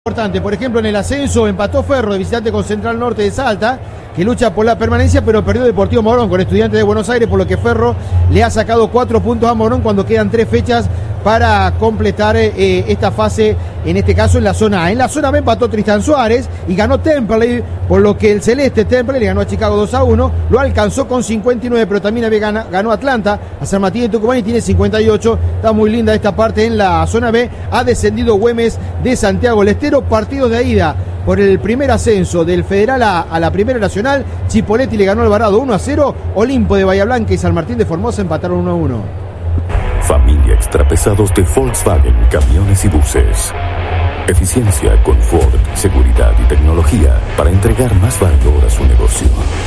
Importante, por ejemplo, en el ascenso empató Ferro de visitante con Central Norte de Salta, que lucha por la permanencia, pero perdió Deportivo Morón con Estudiantes de Buenos Aires, por lo que Ferro le ha sacado 4 puntos a Morón cuando quedan 3 fechas para completar esta fase, en este caso en la zona A. En la zona B empató Tristan Suárez y ganó Temperley, por lo que el celeste Temperley le ganó a Chicago 2-1, lo alcanzó con 59, pero también ganó Atlanta a San Martín de Tucumán y tiene 58. Está muy linda esta parte en la zona B. Ha descendido Güemes de Santiago del Estero. Partidos de ida por el primer ascenso del Federal a la Primera Nacional. Chipoleti le ganó a Alvarado 1-0. Olimpo de Bahía Blanca y San Martín de Formosa empataron 1-1. Familia Extrapesados de Volkswagen Camiones y Buses. Eficiencia, confort, seguridad y tecnología para entregar más valor a su negocio.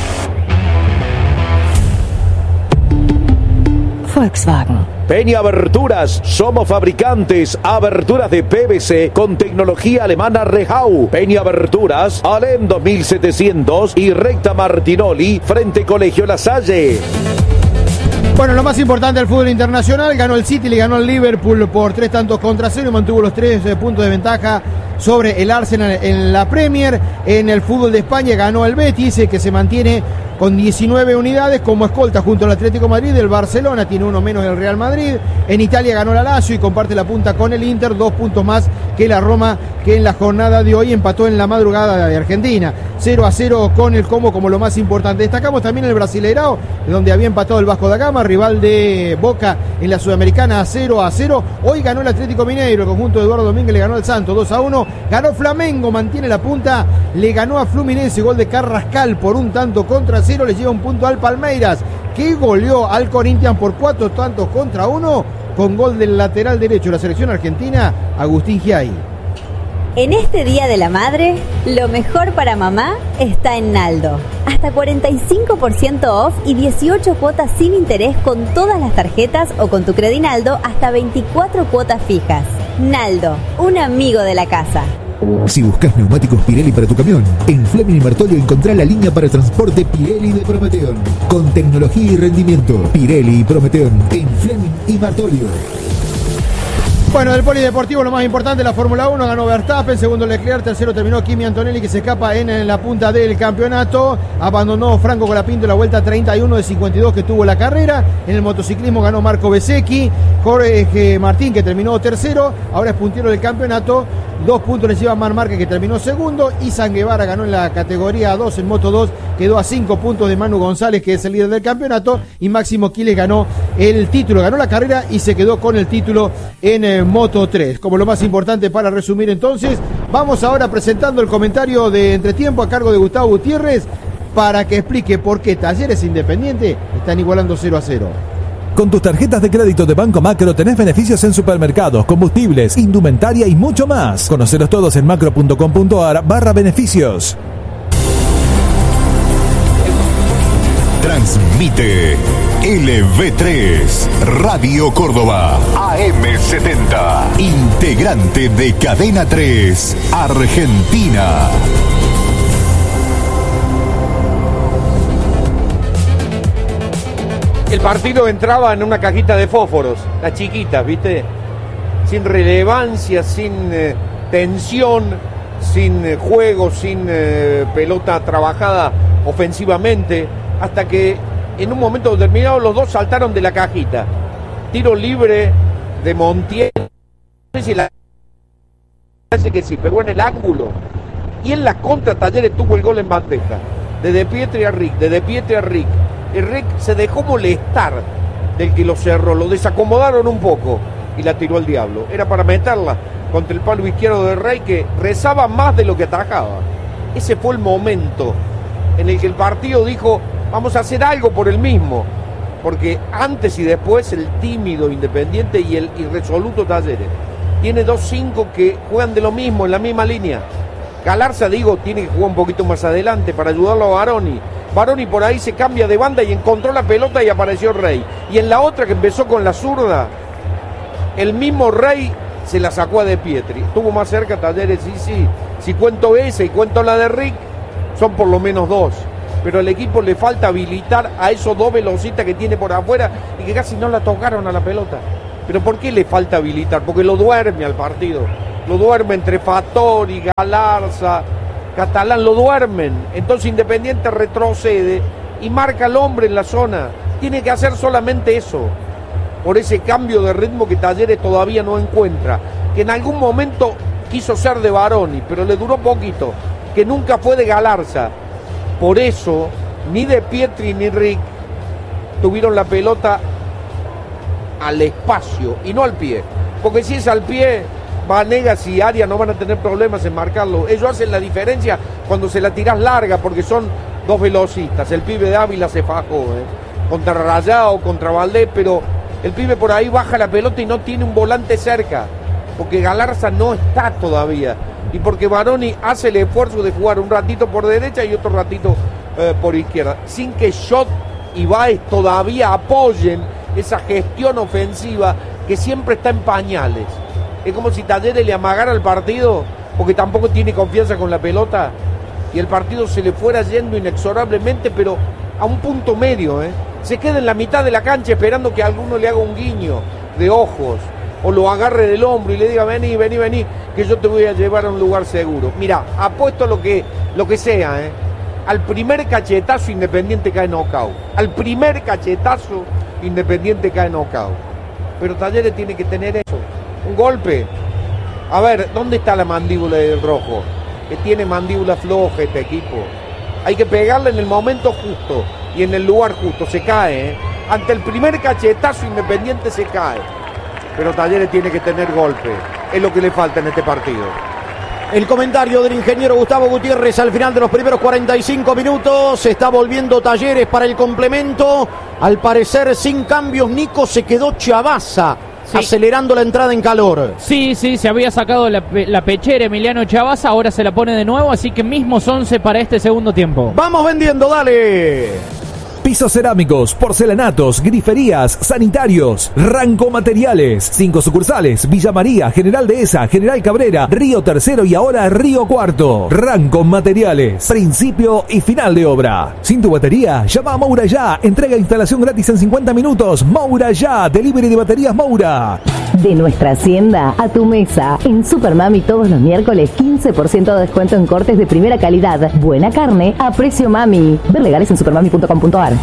Volkswagen. Peña Aberturas, somos fabricantes, aberturas de PVC con tecnología alemana Rehau. Peña Aberturas, Alem 2700 y Recta Martinoli, frente Colegio La Salle. Bueno, lo más importante del fútbol internacional, ganó el City, le ganó el Liverpool por 3-0 y mantuvo los 3 puntos de ventaja sobre el Arsenal en la Premier. En el fútbol de España ganó el Betis, que se mantiene con 19 unidades como escolta junto al Atlético Madrid. El Barcelona tiene uno menos del Real Madrid. En Italia ganó la Lazio y comparte la punta con el Inter, 2 puntos más que la Roma, que en la jornada de hoy empató en la madrugada de Argentina. 0-0 con el como lo más importante. Destacamos también el Brasileirao, donde había empatado el Vasco da Gama, rival de Boca en la Sudamericana, 0-0. Hoy ganó el Atlético Mineiro, el conjunto de Eduardo Domínguez le ganó al Santos 2-1. Ganó Flamengo, mantiene la punta, le ganó a Fluminense, gol de Carrascal por 1-0, le lleva un punto al Palmeiras, que goleó al Corinthians por 4-1 con gol del lateral derecho de la selección argentina, Agustín Giai. En este Día de la Madre, lo mejor para mamá está en Naldo. Hasta 45% off y 18 cuotas sin interés con todas las tarjetas o con tu Credinaldo hasta 24 cuotas fijas. Naldo, un amigo de la casa. Si buscas neumáticos Pirelli para tu camión, en Fleming y Martolio encontrá la línea para transporte Pirelli de Prometeon. Con tecnología y rendimiento, Pirelli y Prometeon en Fleming y Martolio. Bueno, del polideportivo lo más importante, la Fórmula 1, ganó Verstappen, segundo Leclerc, tercero terminó Kimi Antonelli, que se escapa en la punta del campeonato. Abandonó Franco Colapinto en la vuelta 31 de 52 que tuvo la carrera. En el motociclismo ganó Marco Bezzecchi, Jorge Martín, que terminó tercero, ahora es puntero del campeonato. 2 puntos le lleva Marc Márquez, que terminó segundo. Izan Guevara ganó en la categoría 2 en Moto 2, quedó a 5 puntos de Manu González, que es el líder del campeonato. Y Máximo Quiles ganó el título, ganó la carrera y se quedó con el título en Moto 3. Como lo más importante para resumir entonces, vamos ahora presentando el comentario de entretiempo a cargo de Gustavo Gutiérrez para que explique por qué Talleres Independiente están igualando 0-0. Con tus tarjetas de crédito de Banco Macro tenés beneficios en supermercados, combustibles, indumentaria y mucho más. Conocelos todos en macro.com.ar/beneficios. Transmite LV3 Radio Córdoba AM70, integrante de Cadena 3 Argentina. El partido entraba en una cajita de fósforos, las chiquitas, ¿viste? Sin relevancia, sin tensión, sin juego, sin pelota trabajada ofensivamente, hasta que en un momento determinado los dos saltaron de la cajita. Tiro libre de Montiel, no sé si parece que sí, pegó en el ángulo. Y en la contra Talleres tuvo el gol en bandeja. De Pietri a Rick, El Rick se dejó molestar del que lo cerró, lo desacomodaron un poco y la tiró al diablo. Era para meterla contra el palo izquierdo de Rey, que rezaba más de lo que atajaba. Ese fue el momento en el que el partido dijo: vamos a hacer algo por el mismo, porque antes y después el tímido Independiente y el irresoluto Talleres tiene 2-5 que juegan de lo mismo, en la misma línea. Galarza, digo, tiene que jugar un poquito más adelante para ayudarlo a Baroni. Baroni por ahí se cambia de banda y encontró la pelota y apareció Rey. Y en la otra, que empezó con la zurda, el mismo Rey se la sacó a De Pietri. Estuvo más cerca Talleres, sí. Si cuento esa y cuento la de Rick, son por lo menos 2. Pero al equipo le falta habilitar a esos 2 velocistas que tiene por afuera y que casi no la tocaron a la pelota. ¿Pero por qué le falta habilitar? Porque lo duerme al partido. Lo duerme entre Fattori, Galarza, Catalán, lo duermen. Entonces Independiente retrocede y marca al hombre en la zona. Tiene que hacer solamente eso, por ese cambio de ritmo que Talleres todavía no encuentra, que en algún momento quiso ser de Baroni, pero le duró poquito, que nunca fue de Galarza. Por eso, ni De Pietri ni Rick tuvieron la pelota al espacio y no al pie, porque si es al pie, Vanegas y Arias no van a tener problemas en marcarlo. Ellos hacen la diferencia cuando se la tirás larga, porque son dos velocistas. El pibe de Ávila se fajó, contra Rayado, contra Valdés, pero el pibe por ahí baja la pelota y no tiene un volante cerca, porque Galarza no está todavía, y porque Baroni hace el esfuerzo de jugar un ratito por derecha y otro ratito por izquierda, sin que Schott y Báez todavía apoyen esa gestión ofensiva que siempre está en pañales. Es como si Talleres le amagara al partido, porque tampoco tiene confianza con la pelota, y el partido se le fuera yendo inexorablemente, pero a un punto medio, se queda en la mitad de la cancha esperando que alguno le haga un guiño de ojos, o lo agarre del hombro y le diga vení, que yo te voy a llevar a un lugar seguro. Mira, apuesto lo que sea, al primer cachetazo Independiente cae knockout. Al primer cachetazo Independiente cae knockout. Pero Talleres tiene que tener eso, un golpe. A ver, ¿dónde está la mandíbula del Rojo? Que tiene mandíbula floja este equipo. Hay que pegarle en el momento justo y en el lugar justo. Se cae, Ante el primer cachetazo Independiente se cae. Pero Talleres tiene que tener golpe. Es lo que le falta en este partido. El comentario del ingeniero Gustavo Gutiérrez al final de los primeros 45 minutos. Se está volviendo Talleres para el complemento. Al parecer sin cambios. Nico, se quedó Chavazza, sí, acelerando la entrada en calor. Sí, se había sacado la pechera Emiliano Chavazza, ahora se la pone de nuevo, así que mismos 11 para este segundo tiempo. Vamos vendiendo, dale. Pisos cerámicos, porcelanatos, griferías, sanitarios, Ranco Materiales, 5 sucursales, Villa María, General Dehesa, General Cabrera, Río Tercero y ahora Río Cuarto. Ranco Materiales, principio y final de obra. Sin tu batería, llama a Moura Ya, entrega e instalación gratis en 50 minutos. Moura Ya, delivery de baterías Moura. De nuestra hacienda a tu mesa. En Supermami todos los miércoles 15% de descuento en cortes de primera calidad. Buena carne a precio mami. Ver legales en supermami.com.ar.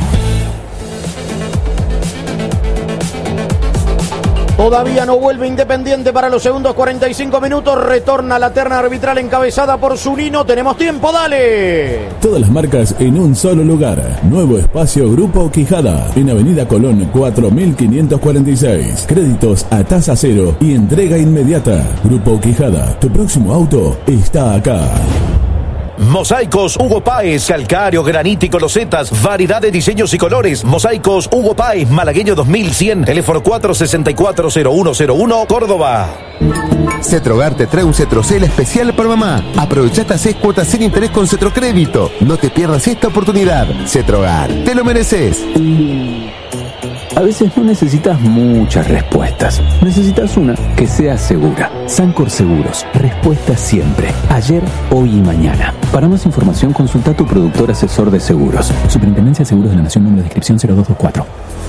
Todavía no vuelve Independiente para los segundos 45 minutos. Retorna la terna arbitral encabezada por Zunino. Tenemos tiempo, dale. Todas las marcas en un solo lugar. Nuevo espacio Grupo Quijada. En Avenida Colón 4546. Créditos a tasa cero y entrega inmediata. Grupo Quijada. Tu próximo auto está acá. Mosaicos Hugo Páez, calcáreo, granítico, losetas, variedad de diseños y colores. Mosaicos Hugo Páez, Malagueño 2100, teléfono 464-0101, Córdoba. Cetrogar te trae un Cetrocel especial para mamá. Aprovecha estas 6 cuotas sin interés con Cetrocrédito. No te pierdas esta oportunidad. Cetrogar, te lo mereces. A veces no necesitas muchas respuestas. Necesitas una que sea segura. Sancor Seguros. Respuesta siempre. Ayer, hoy y mañana. Para más información, consulta a tu productor asesor de seguros. Superintendencia de Seguros de la Nación, número de inscripción 0224.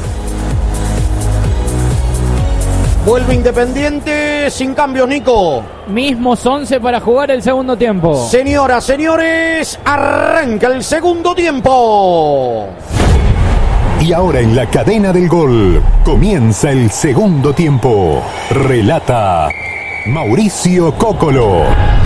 Vuelve Independiente sin cambios, Nico. Mismos 11 para jugar el segundo tiempo. Señoras, señores, arranca el segundo tiempo. Y ahora en la cadena del gol comienza el segundo tiempo. Relata Mauricio Cóccolo.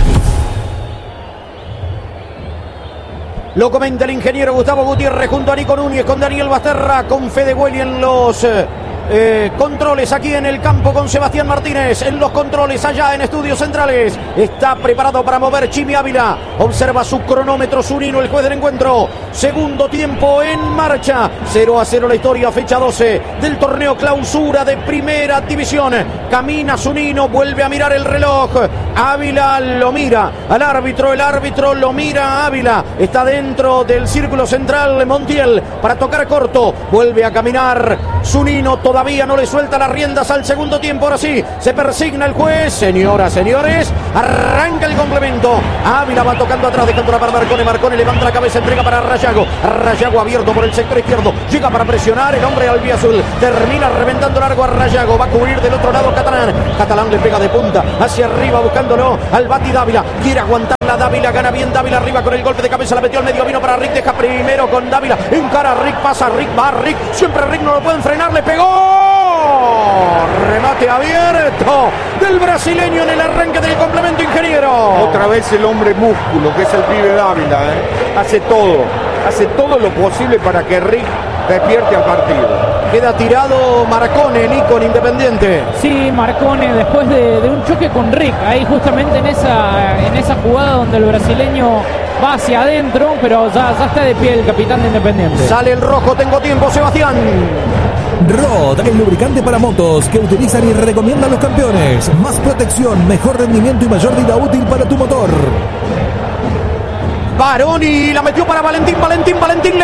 Lo comenta el ingeniero Gustavo Gutiérrez junto a Nico Núñez, con Daniel Basterra, con Fede Güeli en los controles aquí en el campo, con Sebastián Martínez en los controles allá en Estudios Centrales. Está preparado para mover Chimi Ávila. Observa su cronómetro Zunino, el juez del encuentro. Segundo tiempo en marcha. 0-0 la historia, fecha 12 del torneo clausura de Primera División. Camina Zunino, vuelve a mirar el reloj. Ávila lo mira al árbitro, el árbitro lo mira a Ávila. Está dentro del círculo central Montiel para tocar corto. Vuelve a caminar Zunino, todavía todavía no le suelta las riendas al segundo tiempo. Ahora sí, se persigna el juez. Señoras, señores, arranca el complemento. Ávila va tocando atrás, dejándola para Marcone. Marcone levanta la cabeza, entrega para Rayago. Rayago abierto por el sector izquierdo. Llega para presionar el hombre albiazul. Termina reventando largo a Rayago. Va a cubrir del otro lado Catalán. Catalán le pega de punta hacia arriba, buscándolo al Bati Dávila. Quiere aguantarla Dávila, gana bien Dávila arriba con el golpe de cabeza. La metió al medio, vino para Rick. Deja primero con Dávila. Encara a Rick, pasa Rick, va Rick. Siempre Rick no lo pueden frenar, le pegó. Remate abierto del brasileño en el arranque del complemento, ingeniero. Otra vez el hombre músculo, que es el pibe Dávila, hace todo lo posible para que Rick despierte al partido. Queda tirado Marcone, Nico, en Independiente. Sí, Marcone, después de un choque con Rick, ahí justamente en esa jugada donde el brasileño va hacia adentro, pero ya está de pie el capitán de Independiente. Sale el rojo, tengo tiempo, Sebastián. Rod, el lubricante para motos que utilizan y recomiendan los campeones. Más protección, mejor rendimiento y mayor vida útil para tu motor. Baroni la metió para Valentín, Valentín le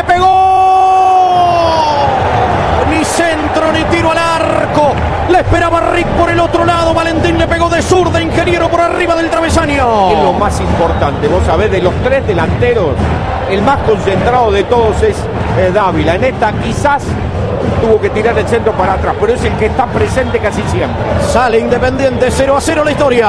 pegó. Ni centro ni tiro al arco. La esperaba Rick por el otro lado. Valentín le pegó de zurda, ingeniero, por arriba del travesaño. Es lo más importante, vos sabés, de los tres delanteros, el más concentrado de todos es Dávila. En esta quizás tuvo que tirar el centro para atrás, pero es el que está presente casi siempre. Sale Independiente, 0-0 la historia.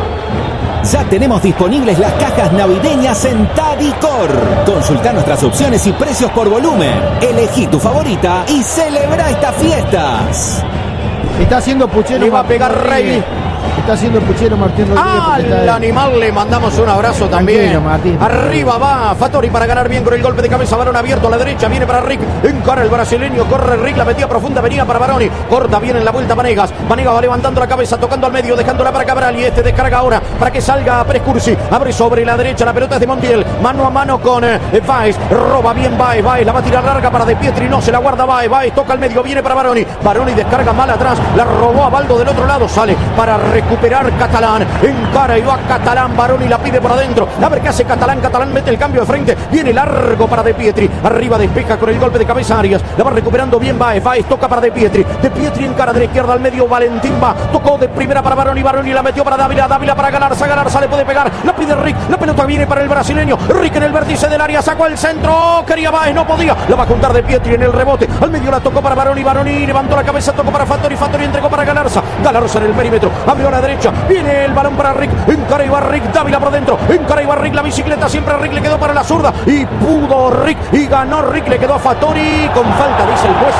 Ya tenemos disponibles las cajas navideñas en Tadicor. Consulta nuestras opciones y precios por volumen. Elegí tu favorita y celebra estas fiestas. Está haciendo puchero. Le va a pegar Rey. Está haciendo puchero Martín Rodríguez. Al animal le mandamos un abrazo también. Arriba va Fattori para ganar bien con el golpe de cabeza. Varón abierto a la derecha, viene para Rick. Encara el brasileño, corre Rick, la metía profunda, venía para Baroni. Corta bien en la vuelta Vanegas. Vanegas va levantando la cabeza, tocando al medio, dejándola para Cabral. Y este descarga ahora para que salga Pérez Cursi. Abre sobre la derecha, la pelota es de Montiel. Mano a mano con Baez. Roba bien Baez. Baez la va a tirar larga para De Pietri. No se la guarda Baez. Baez toca al medio, viene para Baroni. Baroni descarga mal atrás. La robó a Baldo del otro lado. Sale para recuperar Catalán. Encara y va Catalán. Baroni la pide por adentro. A ver qué hace Catalán. Catalán mete el cambio de frente. Viene largo para De Pietri. Arriba despeja con el golpe de cabeza Arias. La va recuperando bien Baez. Baez toca para De Pietri. De Pietri encara de la izquierda al medio. Valentín va. Tocó de primera para Baroni. Baroni la metió para Dávila. Dávila para Galarza. Galarza le puede pegar. La pide Rick. La pelota viene para el brasileño. Rick en el vértice del área. Sacó el centro. Quería Baez. No podía. La va a juntar De Pietri en el rebote. Al medio la tocó para Baroni. Baroni levantó la cabeza. Tocó para Fattori. Fattori entregó para Galarza. Galarza en el perímetro. Abrió a la derecha. Viene el balón para Rick. Encara y va Rick. Dávila por dentro. Encara y va Rick. La bicicleta siempre Rick le quedó para la zurda. Y pudo Rick. Y ganó Rick. Le quedó a Fattori. Con falta, dice el juez.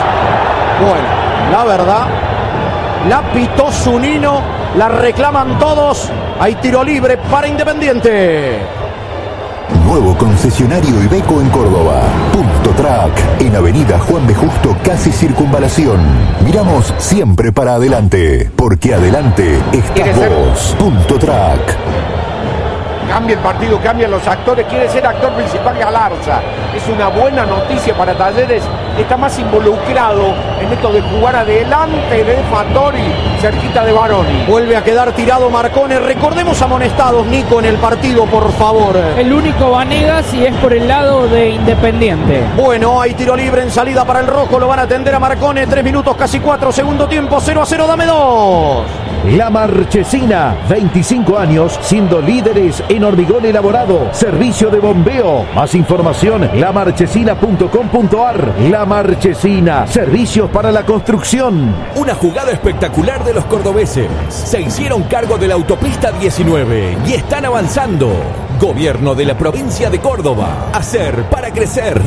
Bueno, la verdad, la pitó Zunino. La reclaman todos. Hay tiro libre para Independiente. Nuevo concesionario Iveco en Córdoba. Punto Track, en Avenida Juan B. Justo, casi Circunvalación. Miramos siempre para adelante, porque adelante estás vos. Punto Track. Cambia el partido, cambian los actores, quiere ser actor principal Galarza. Es una buena noticia para Talleres, está más involucrado en esto de jugar adelante de Fattori, cerquita de Baroni. Vuelve a quedar tirado Marcone. Recordemos amonestados, Nico, en el partido, por favor. El único Vanegas y es por el lado de Independiente. Bueno, hay tiro libre en salida para el rojo, lo van a atender a Marcone. 3 minutos, casi 4, segundo tiempo, 0-0, dame 2. La Marchesina, 25 años siendo líderes en hormigón elaborado, servicio de bombeo. Más información, lamarchesina.com.ar. La Marchesina, servicios para la construcción. Una jugada espectacular de los cordobeses. Se hicieron cargo de la autopista 19 y están avanzando. Gobierno de la provincia de Córdoba. Hacer para crecer.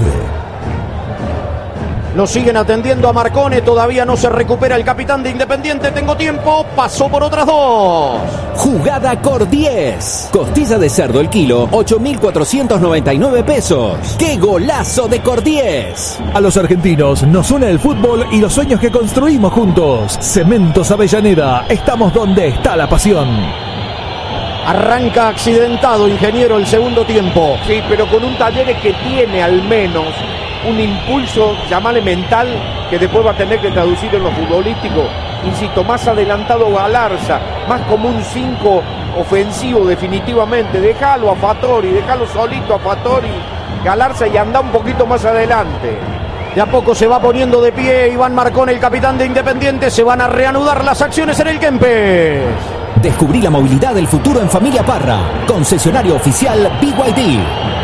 Lo siguen atendiendo a Marcone, todavía no se recupera el capitán de Independiente. Tengo tiempo, pasó por otras 2. Jugada Cor 10. Costilla de cerdo el kilo, 8.499 pesos. ¡Qué golazo de Cor 10! A los argentinos nos une el fútbol y los sueños que construimos juntos. Cementos Avellaneda, estamos donde está la pasión. Arranca accidentado, ingeniero, el segundo tiempo. Sí, pero con un Talleres que tiene al menos un impulso, llamale mental, que después va a tener que traducir en lo futbolístico. Insisto, más adelantado Galarza, más como un 5 ofensivo definitivamente. Déjalo a Fattori, déjalo solito a Fattori, Galarza, y anda un poquito más adelante. De a poco se va poniendo de pie Iván Marcone, el capitán de Independiente. Se van a reanudar las acciones en el Kempes. Descubrí la movilidad del futuro en Familia Parra. Concesionario oficial BYD.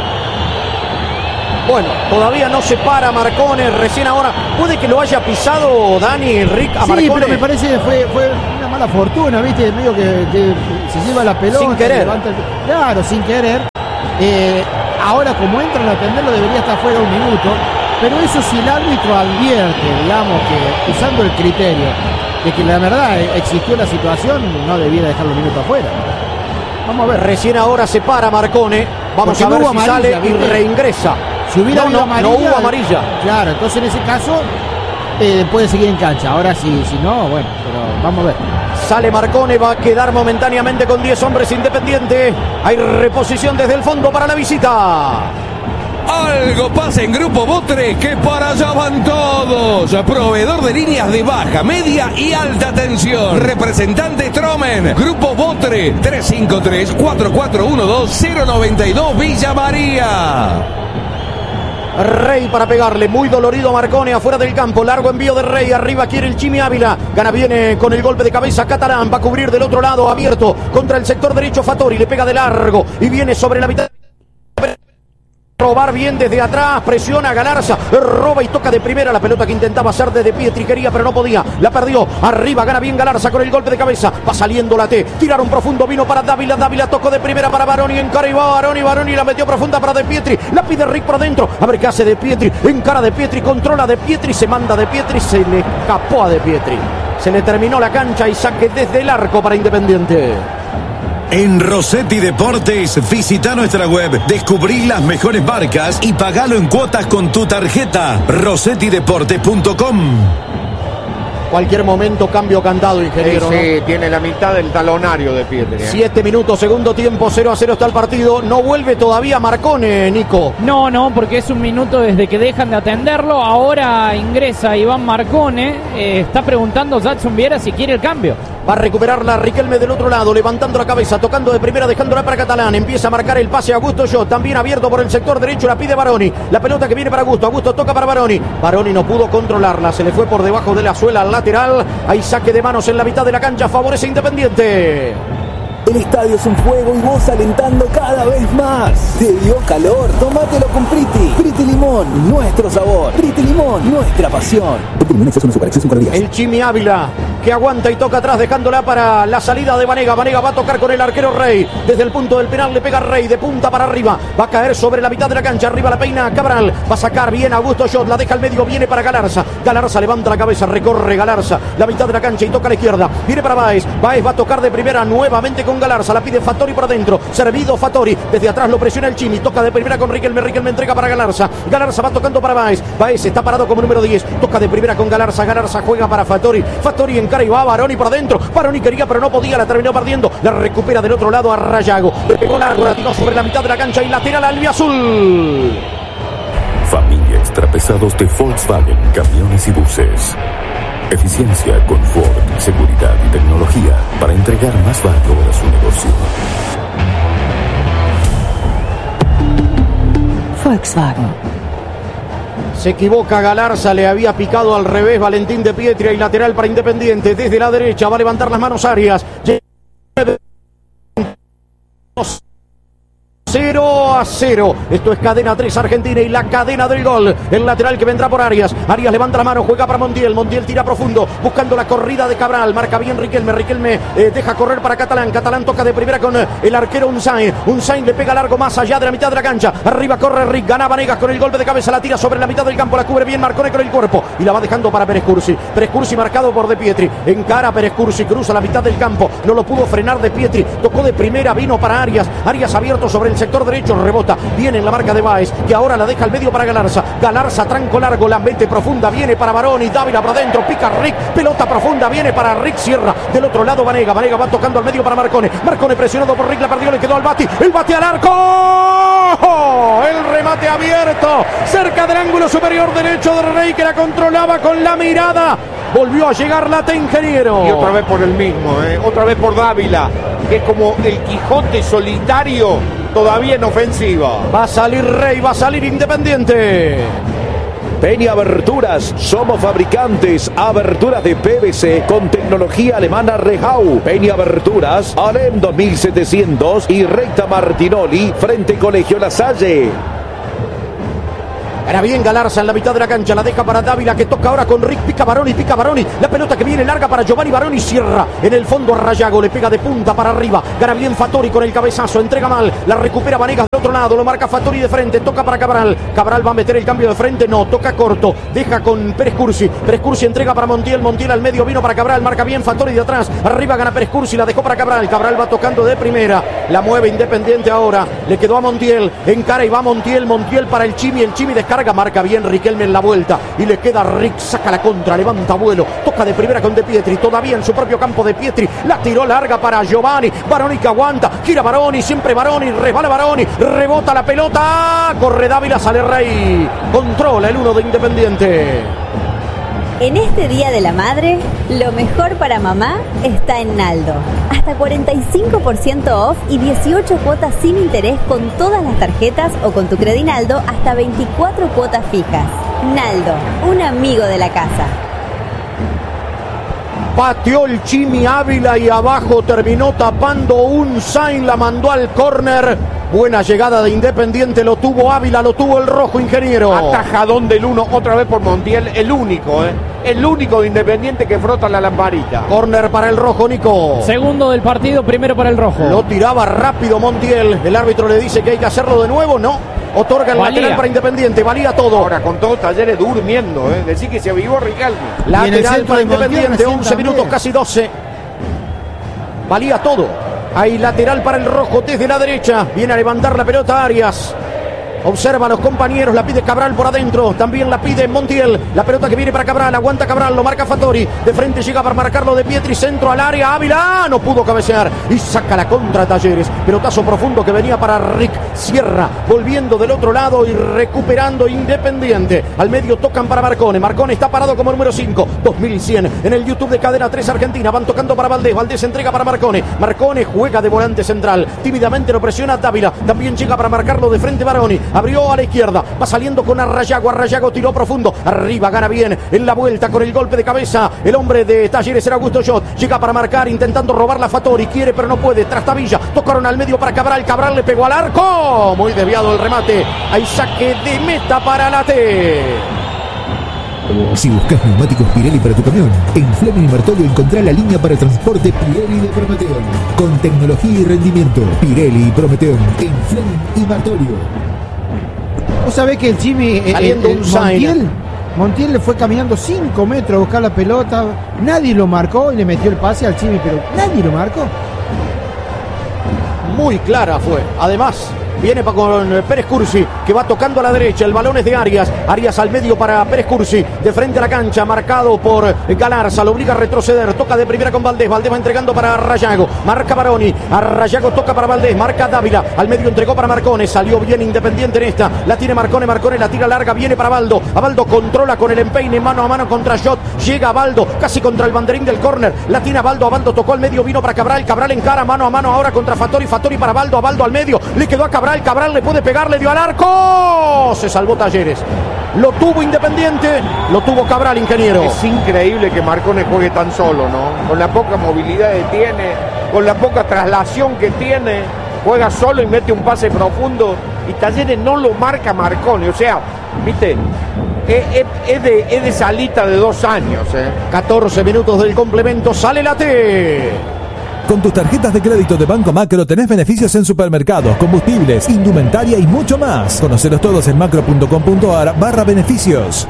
Bueno, todavía no se para Marcone, recién ahora. Puede que lo haya pisado Dani, Rick, a Marcone. Sí, pero me parece que fue una mala fortuna, ¿viste? Medio que se lleva la pelota. Sin querer. Claro, sin querer. Ahora, como entran a atenderlo, debería estar fuera un minuto. Pero eso si el árbitro advierte, digamos, que usando el criterio de que la verdad existió la situación, no debiera dejar los minutos afuera. Vamos a ver, recién ahora se para Marcone. Vamos a ver si amarilla, sale, ¿viste? Y reingresa. Si hubiera habido amarilla, no hubo amarilla. Claro, entonces en ese caso puede seguir en cancha. Ahora si no, bueno, pero vamos a ver. Sale Marcone, va a quedar momentáneamente con 10 hombres Independiente. Hay reposición desde el fondo para la visita. Algo pasa en Grupo Botre, que para allá van todos. Proveedor de líneas de baja, media y alta tensión. Representante Stromen. Grupo Botre, 353-4412-092 Villa María. Rey para pegarle, muy dolorido Marcone afuera del campo, largo envío de Rey, arriba quiere el Chimi Ávila, gana viene con el golpe de cabeza Catalán, va a cubrir del otro lado, abierto contra el sector derecho Fattori, le pega de largo y viene sobre la mitad. Robar bien desde atrás, presiona a Galarza, roba y toca de primera la pelota que intentaba hacer desde Pietri, quería pero no podía, la perdió, arriba gana bien Galarza con el golpe de cabeza, va saliendo la T, tiraron profundo, vino para Dávila, Dávila tocó de primera para Baroni, encara y va Baroni la metió profunda para De Pietri, la pide Rick por dentro, a ver qué hace De Pietri, encara De Pietri, controla De Pietri, se manda De Pietri, se le escapó a De Pietri, se le terminó la cancha y saque desde el arco para Independiente. En Rossetti Deportes, visita nuestra web, descubrí las mejores marcas y pagalo en cuotas con tu tarjeta. rossettideportes.com. Cualquier momento cambio cantado, ingeniero. Sí, ¿no? Tiene la mitad del talonario de Pietri. 7 minutos, segundo tiempo, 0-0 está el partido. No vuelve todavía Marcone, Nico. No, porque es un minuto desde que dejan de atenderlo. Ahora ingresa Iván Marcone. Está preguntando Jackson Viera si quiere el cambio. Va a recuperarla Riquelme del otro lado, levantando la cabeza, tocando de primera, dejándola para Catalán. Empieza a marcar el pase a Augusto Jot, también abierto por el sector derecho, la pide Baroni. La pelota que viene para Augusto, Augusto toca para Baroni. Baroni no pudo controlarla, se le fue por debajo de la suela al lateral. Hay saque de manos en la mitad de la cancha, favorece Independiente. El estadio es un fuego y vos alentando cada vez más. ¿Te dio calor? Tómatelo con Priti. Priti Limón, nuestro sabor. Priti Limón, nuestra pasión. El Chimi Ávila, que aguanta y toca atrás, dejándola para la salida de Vanega. Vanega va a tocar con el arquero Rey. Desde el punto del penal le pega Rey, de punta para arriba. Va a caer sobre la mitad de la cancha. Arriba la peina Cabral. Va a sacar bien a Augusto Jot. La deja al medio, viene para Galarza. Galarza levanta la cabeza, recorre Galarza la mitad de la cancha y toca a la izquierda. Viene para Báez. Báez va a tocar de primera nuevamente con Galarza. La pide Fattori por adentro. Servido Fattori. Desde atrás lo presiona el Chimi. Toca de primera con Riquelme. Riquelme entrega para Galarza. Galarza va tocando para Báez. Báez está parado como número 10. Toca de primera con Galarza. Galarza juega para Fattori. Fattori encara y va a Baroni por adentro. Baroni quería pero no podía. La terminó perdiendo. La recupera del otro lado a Rayago. Le pegó largo. La tiró sobre la mitad de la cancha y lateral albiazul. Familia Extrapesados de Volkswagen Camiones y Buses. Eficiencia, confort, seguridad y tecnología para entregar más valor a su negocio. Volkswagen. Se equivoca Galarza, le había picado al revés Valentín de Pietri y lateral para Independiente. Desde la derecha va a levantar las manos Arias. 0-0. Esto es cadena 3 Argentina y la cadena del gol. El lateral que vendrá por Arias. Arias levanta la mano, juega para Montiel. Montiel tira profundo, buscando la corrida de Cabral. Marca bien Riquelme. Riquelme deja correr para Catalán. Catalán toca de primera con el arquero Unzain. Unzain le pega largo más allá de la mitad de la cancha. Arriba corre Rick. Gana Vanegas con el golpe de cabeza. La tira sobre la mitad del campo. La cubre bien Marcone con el cuerpo. Y la va dejando para Pérez Cursi. Pérez Cursi marcado por De Pietri. Encara Pérez Cursi. Cruza la mitad del campo. No lo pudo frenar De Pietri. Tocó de primera. Vino para Arias. Arias abierto sobre el sector derecho, rebota, viene en la marca de Báez, que ahora la deja al medio para Galarza. Galarza, tranco largo, la mete profunda, viene para Baroni, Dávila para adentro, pica Rick, pelota profunda, viene para Rick, cierra del otro lado Vanega. Vanega va tocando al medio para Marcone. Marcone presionado por Rick, la perdió, le quedó al Bati, el Bati al arco. El remate abierto, cerca del ángulo superior derecho de Rey, que la controlaba con la mirada. Volvió a llegar la T, ingeniero. Y otra vez por el mismo, otra vez por Dávila, que es como el Quijote solitario, todavía en ofensiva. Va a salir Rey, va a salir Independiente. Peña Aberturas, somos fabricantes. Aberturas de PVC con tecnología alemana Rehau. Peña Aberturas, Alem 2700 y recta Martinoli frente Colegio La Salle. Era bien Galarza en la mitad de la cancha, la deja para Dávila que toca ahora con Rick, pica Baroni, la pelota que viene larga para Giovanni Baroni, cierra en el fondo a Rayago, le pega de punta para arriba, gana bien Fattori con el cabezazo, entrega mal, la recupera Vanegas del otro lado, lo marca Fattori de frente, toca para Cabral va a meter el cambio de frente, no, toca corto, deja con Pérez Cursi entrega para Montiel al medio, vino para Cabral, marca bien Fattori de atrás, arriba gana Pérez Cursi, la dejó para Cabral va tocando de primera, la mueve Independiente ahora, le quedó a Montiel, encara y va Montiel para el Chimi descarga, marca bien Riquelme en la vuelta y le queda Rick, saca la contra, levanta vuelo, toca de primera con De Pietri, todavía en su propio campo De Pietri, la tiró larga para Giovanni, Baroni que aguanta, gira Baroni, siempre Baroni, resbala Baroni, rebota la pelota, corre Dávila, sale Rey, controla el 1 de Independiente. En este Día de la Madre, lo mejor para mamá está en Naldo. Hasta 45% off y 18 cuotas sin interés con todas las tarjetas o con tu Credinaldo hasta 24 cuotas fijas. Naldo, un amigo de la casa. Pateó el Chimi Ávila y abajo terminó tapando un Sainz, la mandó al córner. Buena llegada de Independiente, lo tuvo Ávila, lo tuvo el rojo, ingeniero. Atajadón del 1, otra vez por Montiel, el único de Independiente que frota la lamparita. Córner para el rojo, Nico. Segundo del partido, primero para el rojo. Lo tiraba rápido Montiel, el árbitro le dice que hay que hacerlo de nuevo, no. Otorga el lateral para Independiente, valía todo. Ahora con todos Talleres durmiendo, decir que se avivó Riquelme. Lateral para Independiente, 11 minutos, casi 12. Valía todo. Hay lateral para el rojo desde la derecha. Viene a levantar la pelota Arias. Observa a los compañeros, la pide Cabral por adentro, también la pide Montiel, la pelota que viene para Cabral, aguanta Cabral, lo marca Fattori, de frente llega para marcarlo De Pietri, centro al área, Ávila, no pudo cabecear y saca la contra Talleres, pelotazo profundo que venía para Rick, cierra, volviendo del otro lado y recuperando Independiente, al medio tocan para Marcone está parado como número 5, 2100, en el YouTube de Cadena 3 Argentina, van tocando para Valdés entrega para Marcone juega de volante central, tímidamente lo presiona Dávila, también llega para marcarlo de frente Baroni, abrió a la izquierda, va saliendo con Arrayago tiró profundo, arriba gana bien, en la vuelta con el golpe de cabeza, el hombre de Talleres era Augusto Jot, llega para marcar, intentando robar la Fattori, quiere pero no puede, Trastavilla, tocaron al medio para Cabral le pegó al arco, muy desviado el remate, hay saque de meta para la T. Si buscas neumáticos Pirelli para tu camión, en Fleming y Martolio encontrá la línea para transporte Pirelli de Prometeon, con tecnología y rendimiento. Pirelli y Prometeon, en Fleming y Martolio. ¿Vos sabés que el Chimi, Montiel le fue caminando 5 metros a buscar la pelota? Nadie lo marcó y le metió el pase al Chimi, pero nadie lo marcó. Muy clara fue, además. Viene con Pérez Cursi, que va tocando a la derecha. El balón es de Arias. Arias al medio para Pérez Cursi. De frente a la cancha, marcado por Galarza. Lo obliga a retroceder. Toca de primera con Valdés. Valdés va entregando para Rayago. Marca Baroni. Rayago toca para Valdés. Marca Dávila. Al medio entregó para Marcone. Salió bien Independiente en esta. La tiene Marcone. Marcone la tira larga. Viene para Baldo. Abaldo controla con el empeine mano a mano contra Jot. Llega Baldo. Casi contra el banderín del córner. La tiene Abaldo. Abaldo tocó al medio. Vino para Cabral. Cabral encara mano a mano ahora contra Fattori. Fattori para Baldo. Abaldo al medio. Le quedó a Cabral. Cabral le puede pegar, le dio al arco, se salvó Talleres, lo tuvo Independiente, lo tuvo Cabral, ingeniero. Es increíble que Marcone juegue tan solo, ¿no? Con la poca movilidad que tiene, con la poca traslación que tiene, juega solo y mete un pase profundo y Talleres no lo marca Marcone, o sea, viste, es de salita de 2 años. 14 minutos del complemento, sale la T. Con tus tarjetas de crédito de Banco Macro tenés beneficios en supermercados, combustibles, indumentaria y mucho más. Conocelos todos en macro.com.ar/beneficios.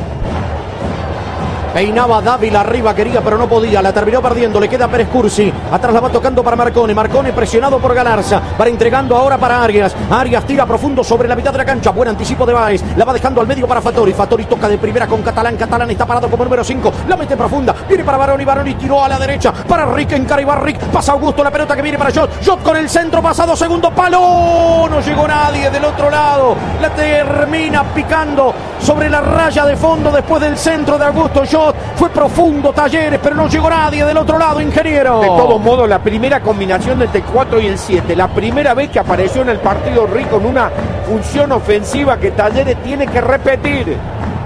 Peinaba Dávila arriba, quería pero no podía, la terminó perdiendo, le queda Pérez Cursi, atrás la va tocando para Marcone presionado por Galarza, para entregando ahora para Arias, Arias tira profundo sobre la mitad de la cancha, buen anticipo de Báez, la va dejando al medio para Fattori toca de primera con Catalán está parado como número 5, la mete profunda, viene para Baroni tiró a la derecha, para Rick, encara y va Rick, pasa Augusto, la pelota que viene para Jot con el centro pasado, segundo palo, no llegó nadie del otro lado, la termina picando sobre la raya de fondo después del centro de Augusto Jot. Fue profundo Talleres, pero no llegó nadie del otro lado, ingeniero. De todos modos, la primera combinación entre el 4 y el 7, la primera vez que apareció en el partido Rick con una función ofensiva que Talleres tiene que repetir.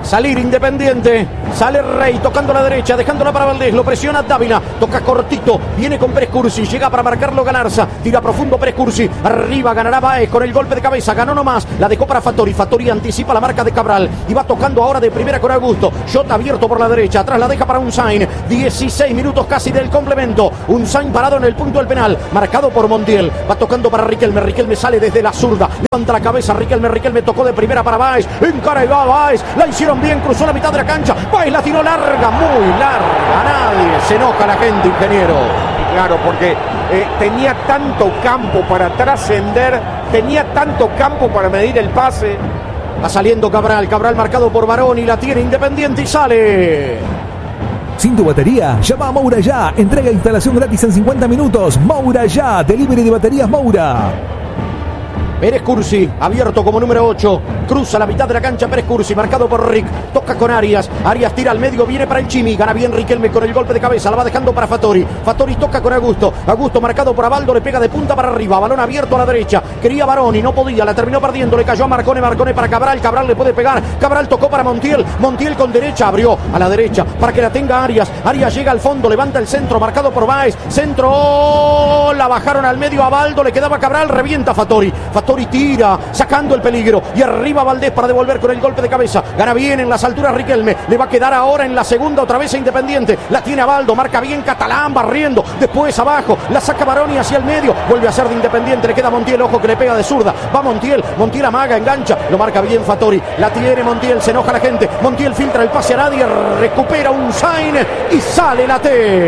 salir Independiente. Sale Rey tocando a la derecha, dejándola para Valdés. Lo presiona Dávila. Toca cortito. Viene con Pérez Cursi. Llega para marcarlo Galarza. Tira profundo Pérez Cursi. Arriba ganará Baez con el golpe de cabeza. Ganó nomás. La dejó para Fattori. Fattori anticipa la marca de Cabral. Y va tocando ahora de primera con Augusto. Jota abierto por la derecha. Atrás la deja para Unzain. 16 minutos casi del complemento. Unzain parado en el punto del penal. Marcado por Montiel. Va tocando para Riquelme. Riquelme sale desde la zurda. Levanta la cabeza. Riquelme tocó de primera para Baez. Encara y va Baez. La hicieron bien. Cruzó la mitad de la cancha. Baez la tiró larga. Muy larga. Nadie se enoja la gente, ingeniero. Claro, porque tenía tanto campo para trascender. Tenía tanto campo para medir el pase. Va saliendo Cabral marcado por Baroni. La tiene Independiente y sale. Sin tu batería, llama a Moura Ya. Entrega e instalación gratis en 50 minutos. Moura Ya, delivery de baterías Moura. Pérez Cursi, abierto como número 8. Cruza la mitad de la cancha Pérez Cursi, marcado por Rick. Toca con Arias. Arias tira al medio, viene para el Chimi. Gana bien Riquelme con el golpe de cabeza. La va dejando para Fattori. Fattori toca con Augusto. Augusto marcado por Abaldo, le pega de punta para arriba. Balón abierto a la derecha. Quería Baroni, no podía. La terminó perdiendo. Le cayó a Marcone. Marcone para Cabral. Cabral le puede pegar. Cabral tocó para Montiel. Montiel con derecha. Abrió a la derecha para que la tenga Arias. Arias llega al fondo. Levanta el centro. Marcado por Baez. Centro. La bajaron al medio a Abaldo. Le quedaba Cabral. Revienta Fattori. Fattori tira. Sacando el peligro. Y arriba Valdés para devolver con el golpe de cabeza. Gana bien en las alturas Riquelme. Le va a quedar ahora en la segunda otra vez a Independiente. La tiene Abaldo. Marca bien Catalán barriendo. Después abajo. La saca Baroni hacia el medio. Vuelve a ser de Independiente. Le queda Montiel. Ojo que le pega de zurda. Va Montiel. Montiel amaga, engancha. Lo marca bien Fattori. La tiene Montiel. Se enoja la gente. Montiel filtra el pase a nadie. Recupera Unzain. Y sale la T.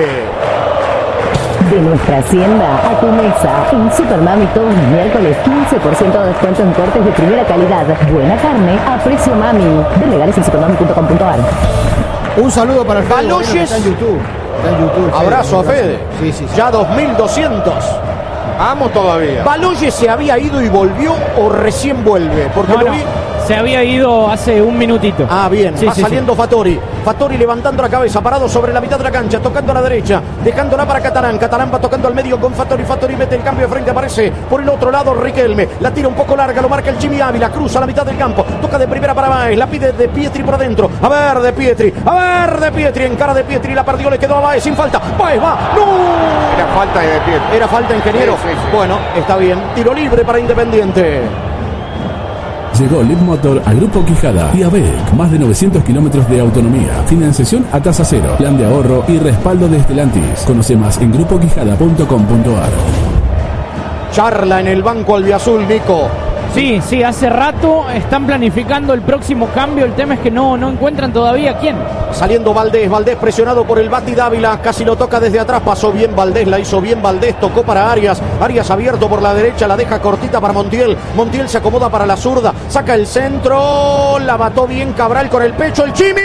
De nuestra hacienda a tu mesa. En Supermami todos los miércoles 15% de descuento en cortes de primera calidad. Buena carne a precio mami. Ver legales en supermami.com.ar. Un saludo para el Baloyes. Está en YouTube. Abrazo a Fede. Sí. Ya 2200. Vamos todavía. ¿Baloyes se había ido y volvió o recién vuelve? Porque No, lo no. vi. Se había ido hace un minutito. Ah, bien, Sí, va sí, saliendo Fattori. Fattori levantando la cabeza, parado sobre la mitad de la cancha, tocando a la derecha, dejándola para Catalán. Catalán va tocando al medio con Fattori. Fattori mete el cambio de frente, aparece por el otro lado Riquelme. La tira un poco larga, lo marca el Jimmy Ávila, cruza la mitad del campo, toca de primera para Baez, la pide de Pietri por adentro. A ver de Pietri, en cara de Pietri, la perdió, le quedó a Baez sin falta. Baez va, ¡no! Era falta de Pietri. Era falta, ingeniero. Sí. Bueno, está bien. Tiro libre para Independiente. Llegó Lead Motor a Grupo Quijada y ABEC. Más de 900 kilómetros de autonomía. Financiación a tasa cero. Plan de ahorro y respaldo de Stellantis. Conoce más en grupoquijada.com.ar. Charla en el banco albiazul, Nico. Sí, hace rato están planificando el próximo cambio. El tema es que no encuentran todavía quién. Saliendo Valdés presionado por el Bati Dávila, casi lo toca desde atrás, pasó bien Valdés, la hizo bien Valdés, tocó para Arias abierto por la derecha, la deja cortita para Montiel se acomoda para la zurda, saca el centro, la bató bien Cabral con el pecho, el Chimi,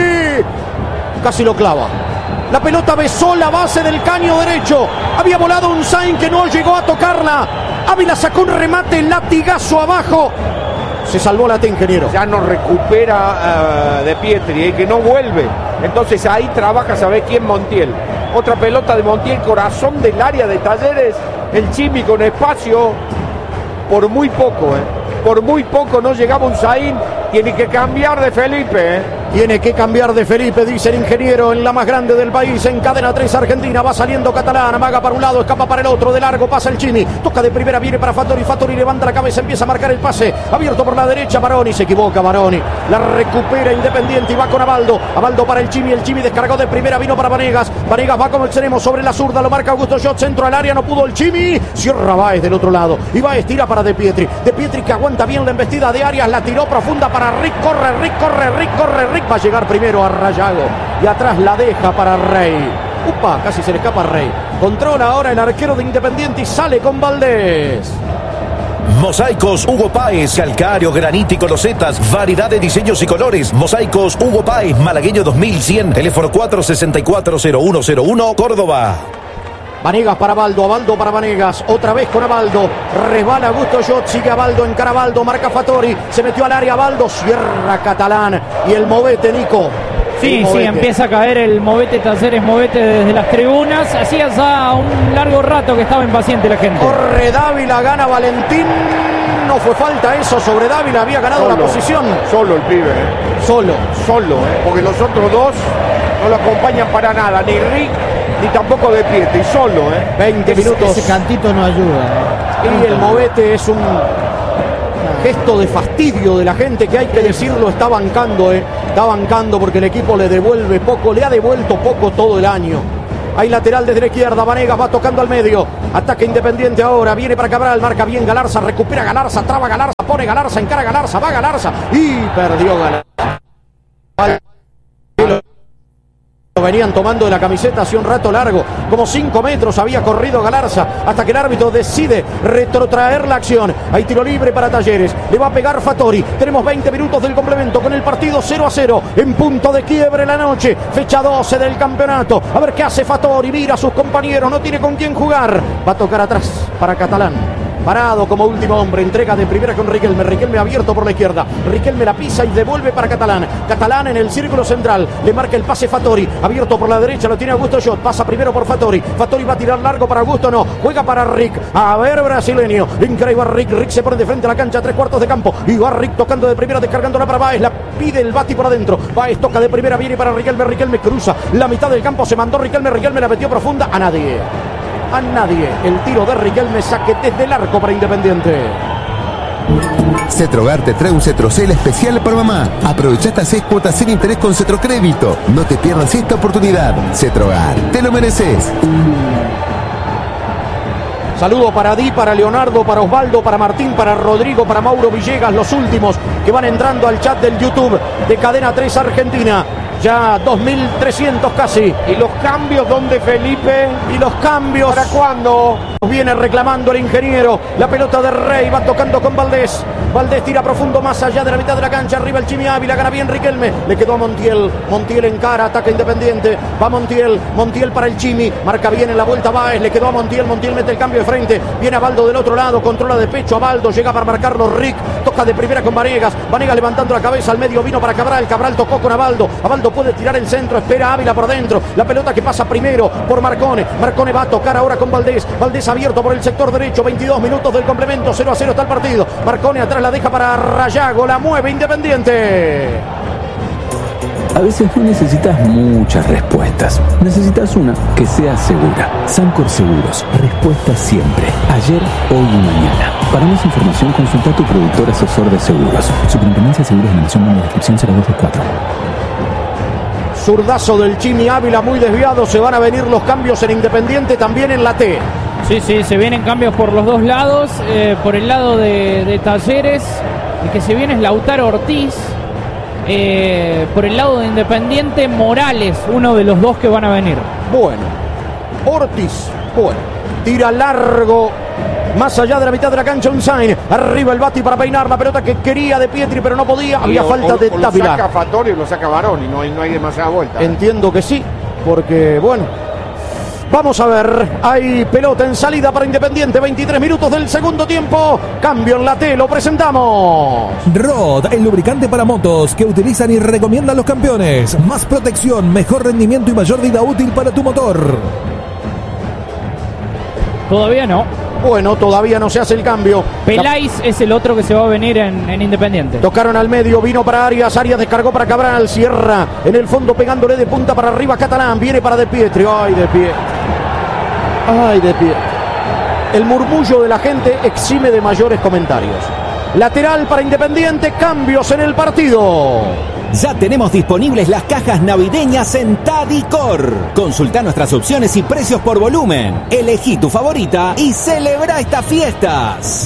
casi lo clava. La pelota besó la base del caño derecho, había volado Unzain que no llegó a tocarla, Ávila sacó un remate, latigazo abajo. Se salvó la T, ingeniero. Ya no recupera de Pietri, que no vuelve. Entonces ahí trabaja, ¿sabe quién? Montiel. Otra pelota de Montiel, corazón del área de Talleres. El Chimi con espacio. Por muy poco, Por muy poco no llegaba Unzain. Tiene que cambiar de Felipe, Tiene que cambiar de Felipe, dice el ingeniero, en la más grande del país, en cadena 3 Argentina, va saliendo Catalán, amaga para un lado, escapa para el otro, de largo pasa el Chimi, toca de primera, viene para Fattori levanta la cabeza, empieza a marcar el pase, abierto por la derecha, Baroni, se equivoca Baroni, la recupera Independiente y va con Abaldo para el Chimi descargó de primera, vino para Vanegas va como extremo sobre la zurda, lo marca Augusto Schott, centro al área, no pudo el Chimi, cierra Baez del otro lado, y Baez tira para De Pietri que aguanta bien la embestida de Arias, la tiró profunda para Rick, corre, Rick va a llegar primero a Rayago y atrás la deja para Rey. Upa, casi se le escapa a Rey. Controla ahora el arquero de Independiente y sale con Valdés. Mosaicos Hugo Páez, calcáreo, granito y losetas, variedad de diseños y colores. Mosaicos Hugo Páez, Malagueño 2100, teléfono 464-0101, Córdoba. Vanegas para Abaldo para Vanegas, otra vez con Abaldo, resbala Augusto Schott, sigue Abaldo, encara Abaldo, marca Fattori, se metió al área Abaldo, cierra Catalán y el movete, Nico. Sí, empieza a caer el movete Talleres, movete desde las tribunas, hacía ya un largo rato que estaba impaciente la gente. Corre Dávila, gana Valentín, no fue falta eso sobre Dávila, había ganado la posición. Solo el pibe, Solo, porque los otros dos no lo acompañan para nada, ni Rick ni tampoco De Pietri, solo, 20 minutos. Ese cantito no ayuda. Y el movete es un gesto de fastidio de la gente que hay que decirlo, está bancando, está bancando porque el equipo le devuelve poco, le ha devuelto poco todo el año. Hay lateral desde la izquierda, Vanegas va tocando al medio, ataque Independiente ahora, viene para Cabral, marca bien Galarza, recupera Galarza, traba Galarza, pone Galarza, encara Galarza, va Galarza y perdió Galarza. Lo venían tomando de la camiseta hace un rato largo, como 5 metros había corrido Galarza, hasta que el árbitro decide retrotraer la acción. Hay tiro libre para Talleres, le va a pegar Fattori. Tenemos 20 minutos del complemento con el partido 0-0, en punto de quiebre la noche, fecha 12 del campeonato. A ver qué hace Fattori, mira a sus compañeros, no tiene con quién jugar. Va a tocar atrás para Catalán. Parado como último hombre, entrega de primera con Riquelme. Riquelme abierto por la izquierda. Riquelme la pisa y devuelve para Catalán. Catalán en el círculo central. Le marca el pase Fattori. Abierto por la derecha, lo tiene Augusto Schott. Pasa primero por Fattori. Fattori va a tirar largo para Augusto, no. Juega para Rick. A ver, brasileño. Increíble Rick. Rick se pone de frente a la cancha, 3/4 de campo. Y va Rick tocando de primera, descargándola para Báez. La pide el Bati por adentro. Báez toca de primera, viene para Riquelme. Riquelme cruza la mitad del campo. Se mandó Riquelme. Riquelme la metió profunda a nadie. A nadie. El tiro de Riquelme, saque desde el arco para Independiente. Cetrogar te trae un Cetrocel especial para mamá. Aprovecha estas 6 cuotas sin interés con Cetrocrédito. No te pierdas esta oportunidad. Cetrogar, te lo mereces. Saludo para Di, para Leonardo, para Osvaldo, para Martín, para Rodrigo, para Mauro Villegas, los últimos que van entrando al chat del YouTube de Cadena 3 Argentina. Ya 2.300 casi. ¿Y los cambios dónde, Felipe? ¿Y los cambios? ¿Para cuándo? Viene reclamando el ingeniero. La pelota de Rey va tocando con Valdés. Valdés tira profundo más allá de la mitad de la cancha. Arriba el Chimi Ávila, gana bien Riquelme. Le quedó a Montiel. Montiel encara, ataca Independiente. Va Montiel. Montiel para el Chimi. Marca bien en la vuelta Báez. Le quedó a Montiel. Montiel mete el cambio de frente. Viene a Baldo del otro lado. Controla de pecho a Baldo. Llega para marcarlo Rick. Toca de primera con Vanegas. Vanegas levantando la cabeza al medio. Vino para Cabral. Cabral tocó con Abaldo. Abaldo puede tirar el centro. Espera Ávila por dentro. La pelota que pasa primero por Marcone. Marcone va a tocar ahora con Valdés. Valdés abierto por el sector derecho. 22 minutos del complemento. 0-0 está el partido. Marcone atrás la deja para Rayago. La mueve Independiente. A veces no necesitas muchas respuestas. Necesitas una que sea segura. Sancor Seguros. Respuesta siempre. Ayer, hoy y mañana. Para más información, consulta a tu productor asesor de seguros. Superintendencia de Seguros de la Nación, número de inscripción 0224. Zurdazo del Chimi Ávila muy desviado. Se van a venir los cambios en Independiente, también en la T. Sí, se vienen cambios por los dos lados. Por el lado de Talleres, el que se viene es Lautaro Ortiz. Por el lado de Independiente, Morales, uno de los dos que van a venir. Bueno, Ortiz, tira largo. Más allá de la mitad de la cancha, Unzain. Arriba el Bati para peinar la pelota que quería de Pietri, pero no podía. Había falta de Dávila. Lo saca Fattori o lo saca Baroni, no hay demasiada vuelta. Entiendo que sí, porque bueno. Vamos a ver, hay pelota en salida para Independiente, 23 minutos del segundo tiempo. Cambio en la T, lo presentamos. Rod, el lubricante para motos que utilizan y recomiendan los campeones. Más protección, mejor rendimiento y mayor vida útil para tu motor. Todavía no. Bueno, todavía no se hace el cambio. Peláez es el otro que se va a venir en Independiente. Tocaron al medio, vino para Arias. Arias descargó para Cabral. Cierra en el fondo pegándole de punta para arriba Catalán. Viene para De Pietri. Ay, De Pietri. Ay, De Pietri. El murmullo de la gente exime de mayores comentarios. Lateral para Independiente. Cambios en el partido. Ya tenemos disponibles las cajas navideñas en Tadicor. Consulta nuestras opciones y precios por volumen. Elegí tu favorita y celebra estas fiestas.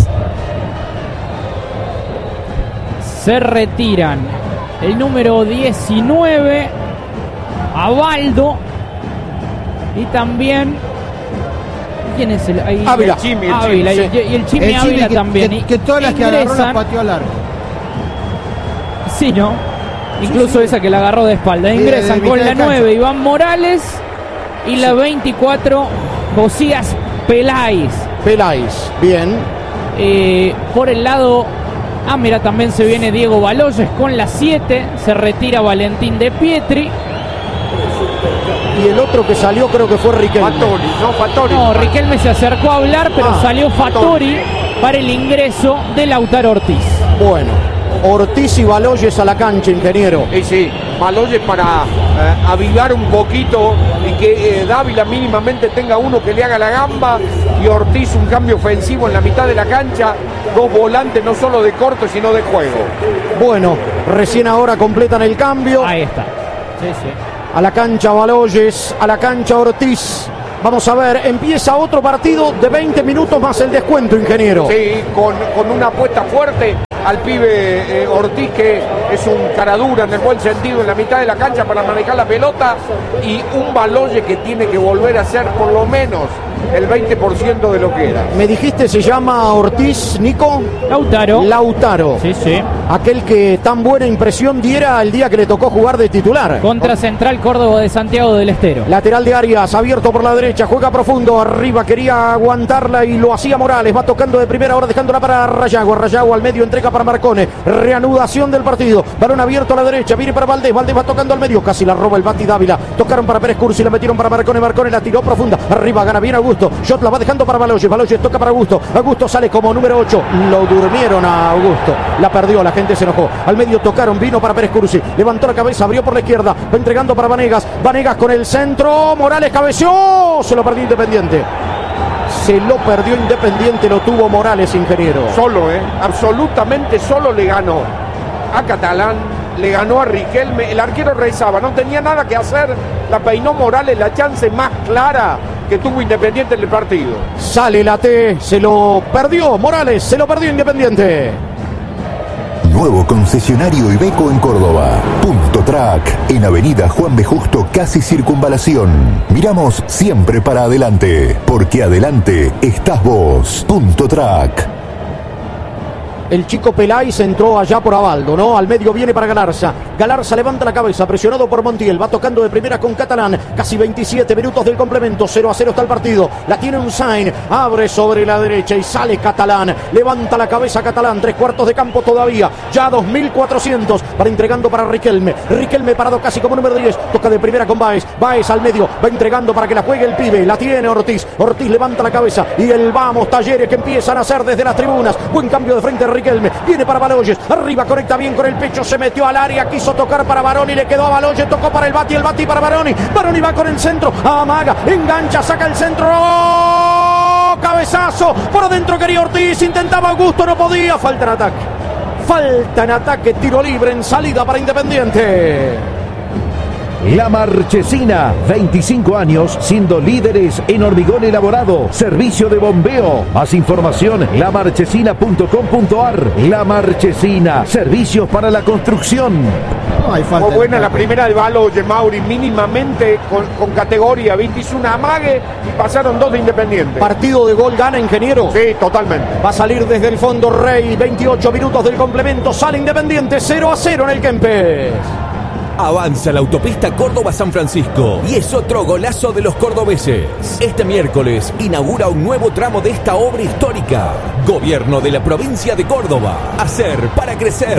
Se retiran el número 19, Abaldo, y también... ¿Quién es el? Ahí, Ávila. Ávila. Y el Chimi Ávila también. Que todas las que agarró las pateó al arco. Sí, ¿no? Incluso esa que la agarró de espalda. Ingresan con la 9 Iván Morales y la 24 Josías Peláez. Peláez, bien. Por el lado... mira, también se viene Diego Baloyes con la 7. Se retira Valentín De Pietri. Y el otro que salió creo que fue Riquelme. Fattori. No, Riquelme se acercó a hablar, pero salió Fattori. para el ingreso de Lautaro Ortiz. Bueno, Ortiz y Baloyes a la cancha, ingeniero. Sí, Baloyes para avivar un poquito y que Dávila mínimamente tenga uno que le haga la gamba, y Ortiz un cambio ofensivo en la mitad de la cancha, dos volantes no solo de corto sino de juego. Bueno, recién ahora completan el cambio. Ahí está. Sí, sí. A la cancha Baloyes, a la cancha Ortiz. Vamos a ver, empieza otro partido de 20 minutos más el descuento, ingeniero. Sí, con una apuesta fuerte al pibe Ortiz, que es un cara dura en el buen sentido en la mitad de la cancha para manejar la pelota, y un Baloyes que tiene que volver a ser por lo menos el 20% de lo que era. Me dijiste se llama Ortiz, Nico. Lautaro. Sí, sí. Aquel que tan buena impresión diera el día que le tocó jugar de titular. Contra Central Córdoba de Santiago del Estero. Lateral de Arias, abierto por la derecha, juega profundo, arriba quería aguantarla y lo hacía Morales, va tocando de primera, ahora dejándola para Rayago al medio, entrega para Marcone, reanudación del partido, balón abierto a la derecha, viene para Valdés va tocando al medio, casi la roba el Bati Dávila, tocaron para Pérez Cursi, la metieron para Marcone la tiró profunda, arriba gana bien Augusto, Shot la va dejando para Baloyes toca para Augusto sale como número 8, lo durmieron a Augusto, la perdió, la gente se enojó, al medio tocaron, vino para Pérez Cursi, levantó la cabeza, abrió por la izquierda, va entregando para Vanegas con el centro, Morales cabeció, se lo perdió Independiente. Lo tuvo Morales, ingeniero. Solo, absolutamente solo le ganó a Catalán, le ganó a Riquelme, el arquero rezaba, no tenía nada que hacer, la peinó Morales, la chance más clara que tuvo Independiente en el partido. Sale la T, se lo perdió Morales, se lo perdió Independiente. Nuevo concesionario Iveco en Córdoba. Punto Track, en Avenida Juan B. Justo, casi Circunvalación. Miramos siempre para adelante, porque adelante estás vos. Punto Track. El chico Peláez entró allá por Abaldo, ¿no? Al medio viene para Galarza. Galarza levanta la cabeza, presionado por Montiel. Va tocando de primera con Catalán. Casi 27 minutos del complemento. 0-0 está el partido. La tiene Unzain. Abre sobre la derecha y sale Catalán. Levanta la cabeza Catalán. 3/4 de campo todavía. Ya 2400. Para entregando para Riquelme. Riquelme parado casi como número 10. Toca de primera con Báez. Báez al medio. Va entregando para que la juegue el pibe. La tiene Ortiz. Ortiz levanta la cabeza. Y el vamos Talleres que empiezan a hacer desde las tribunas. Buen cambio de frente Riquelme, viene para Baloyes, arriba conecta bien con el pecho, se metió al área, quiso tocar para Baroni, le quedó a Baloyes, tocó para el Bati para Baroni va con el centro, amaga, engancha, saca el centro, ¡oh! Cabezazo, por adentro quería Ortiz, intentaba Augusto, no podía, falta en ataque, tiro libre en salida para Independiente. La Marchesina, 25 años siendo líderes en hormigón elaborado, servicio de bombeo. Más información, lamarchesina.com.ar. La Marchesina, servicios para la construcción. Muy buena la primera de Baloyes, Mauri, mínimamente con categoría, ¿viste? Hizo una amague y pasaron dos de Independiente. Partido de gol gana, ingeniero. Sí, totalmente. Va a salir desde el fondo Rey, 28 minutos del complemento, sale Independiente, 0-0 en el Kempes. Avanza la autopista Córdoba-San Francisco y es otro golazo de los cordobeses. Este miércoles inaugura un nuevo tramo de esta obra histórica. Gobierno de la provincia de Córdoba. Hacer para crecer.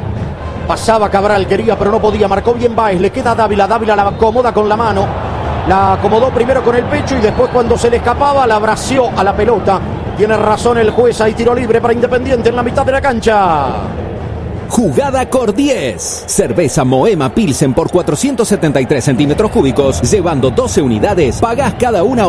Pasaba Cabral, quería pero no podía, marcó bien Báez, le queda Dávila la acomoda con la mano. La acomodó primero con el pecho y después cuando se le escapaba la bració a la pelota. Tiene razón el juez, hay tiro libre para Independiente en la mitad de la cancha. Jugada Cor-10. Cerveza Moema Pilsen por 473 centímetros cúbicos, llevando 12 unidades, pagás cada una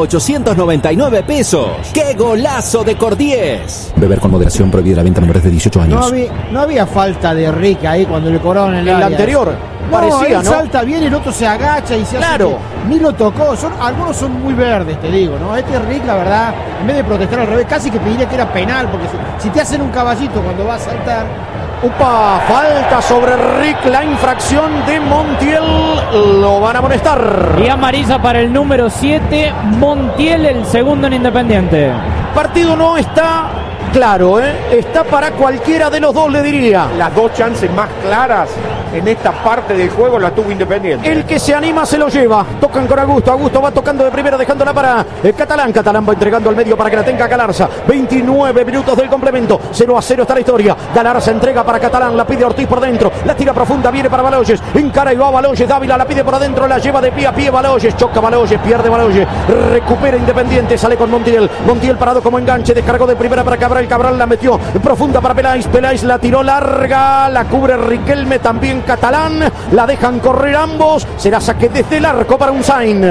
899 pesos. ¡Qué golazo de Cor-10! Beber con moderación, prohibida la venta a menores de 18 años. No había falta de Rick ahí cuando le cobraron el área. Anterior. No, parecía, él salta bien, el otro se agacha y se hace que ni lo tocó. Algunos son muy verdes, te digo, ¿no? Este Rick, la verdad, en vez de protestar al revés, casi que pediría que era penal, porque si te hacen un caballito cuando va a saltar. Upa, falta sobre Rick, la infracción de Montiel, lo van a amonestar. Y amarilla para el número 7, Montiel, el segundo en Independiente. Partido no está claro, está para cualquiera de los dos, le diría. Las dos chances más claras en esta parte del juego la tuvo Independiente. El que se anima se lo lleva. Tocan con Augusto va tocando de primera, dejándola para Catalán va entregando al medio para que la tenga Galarza. 29 minutos del complemento, 0-0 está la historia. Galarza entrega para Catalán, la pide Ortiz por dentro, la tira profunda, viene para Baloyes, encara y va Baloyes, Dávila la pide por adentro, la lleva de pie a pie Baloyes, choca Baloyes, pierde Baloyes, recupera Independiente, sale con Montiel parado como enganche, descargó de primera para Cabral, Cabral, Cabral la metió profunda para Peláez, Peláez la tiró larga, la cubre Riquelme, también Catalán, la dejan correr ambos, será saque desde el arco para Unzain.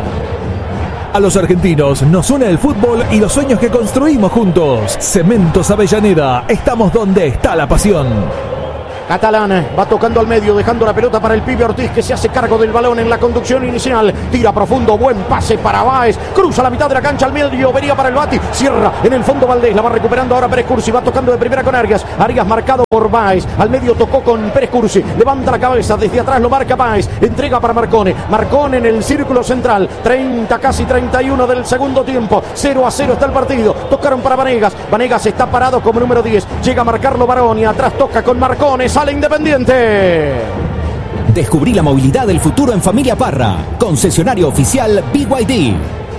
A los argentinos nos une el fútbol y los sueños que construimos juntos. Cementos Avellaneda, estamos donde está la pasión. Catalán va tocando al medio, dejando la pelota para el pibe Ortiz, que se hace cargo del balón en la conducción inicial. Tira profundo, buen pase para Báez. Cruza la mitad de la cancha al medio, venía para el Bati. Cierra en el fondo Valdés, la va recuperando ahora Pérez Cursi. Va tocando de primera con Arias. Arias marcado por Báez. Al medio tocó con Pérez Cursi. Levanta la cabeza, desde atrás lo marca Báez. Entrega para Marcone. Marcone en el círculo central. 30, casi 31 del segundo tiempo. 0-0 está el partido. Tocaron para Vanegas. Vanegas está parado como número 10. Llega a marcarlo Baroni. Atrás toca con Marcone. Sale Independiente. Descubrí la movilidad del futuro en Familia Parra. Concesionario oficial BYD.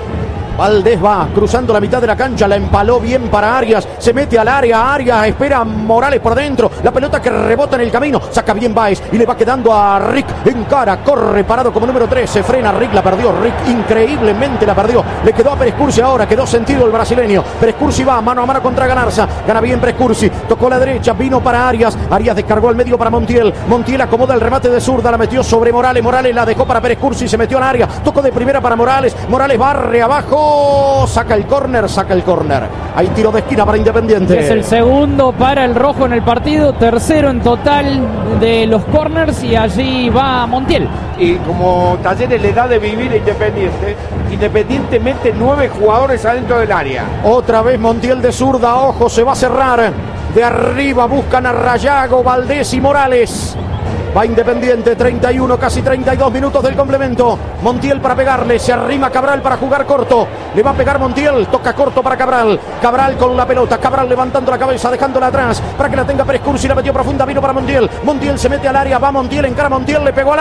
Valdés va cruzando la mitad de la cancha, la empaló bien para Arias, se mete al área, Arias espera a Morales por dentro, la pelota que rebota en el camino, saca bien Báez y le va quedando a Rick en cara, corre parado como número 3, se frena Rick, la perdió Rick, increíblemente la perdió, le quedó a Pérez Cursi ahora, quedó sentido el brasileño, Pérez Cursi va mano a mano contra Galarza, gana bien Pérez Cursi, tocó la derecha, vino para Arias, Arias descargó al medio para Montiel, Montiel acomoda el remate de zurda, la metió sobre Morales, Morales la dejó para Pérez Cursi, se metió al área, tocó de primera para Morales, Morales barre abajo, saca el córner, hay tiro de esquina para Independiente. Es el segundo para el rojo en el partido, tercero en total de los córners y allí va Montiel. Y como Talleres le da de vivir a Independiente, Independiente mete 9 jugadores adentro del área. Otra vez Montiel de zurda, ojo, se va a cerrar. De arriba buscan a Rayago, Valdés y Morales. Va Independiente, 31, casi 32 minutos del complemento. Montiel para pegarle, se arrima Cabral para jugar corto. Le va a pegar Montiel, toca corto para Cabral. Cabral con la pelota, Cabral levantando la cabeza, dejándola atrás para que la tenga Pérez Cursi, la metió profunda, vino para Montiel. Montiel se mete al área, va Montiel, encara Montiel, le pegó al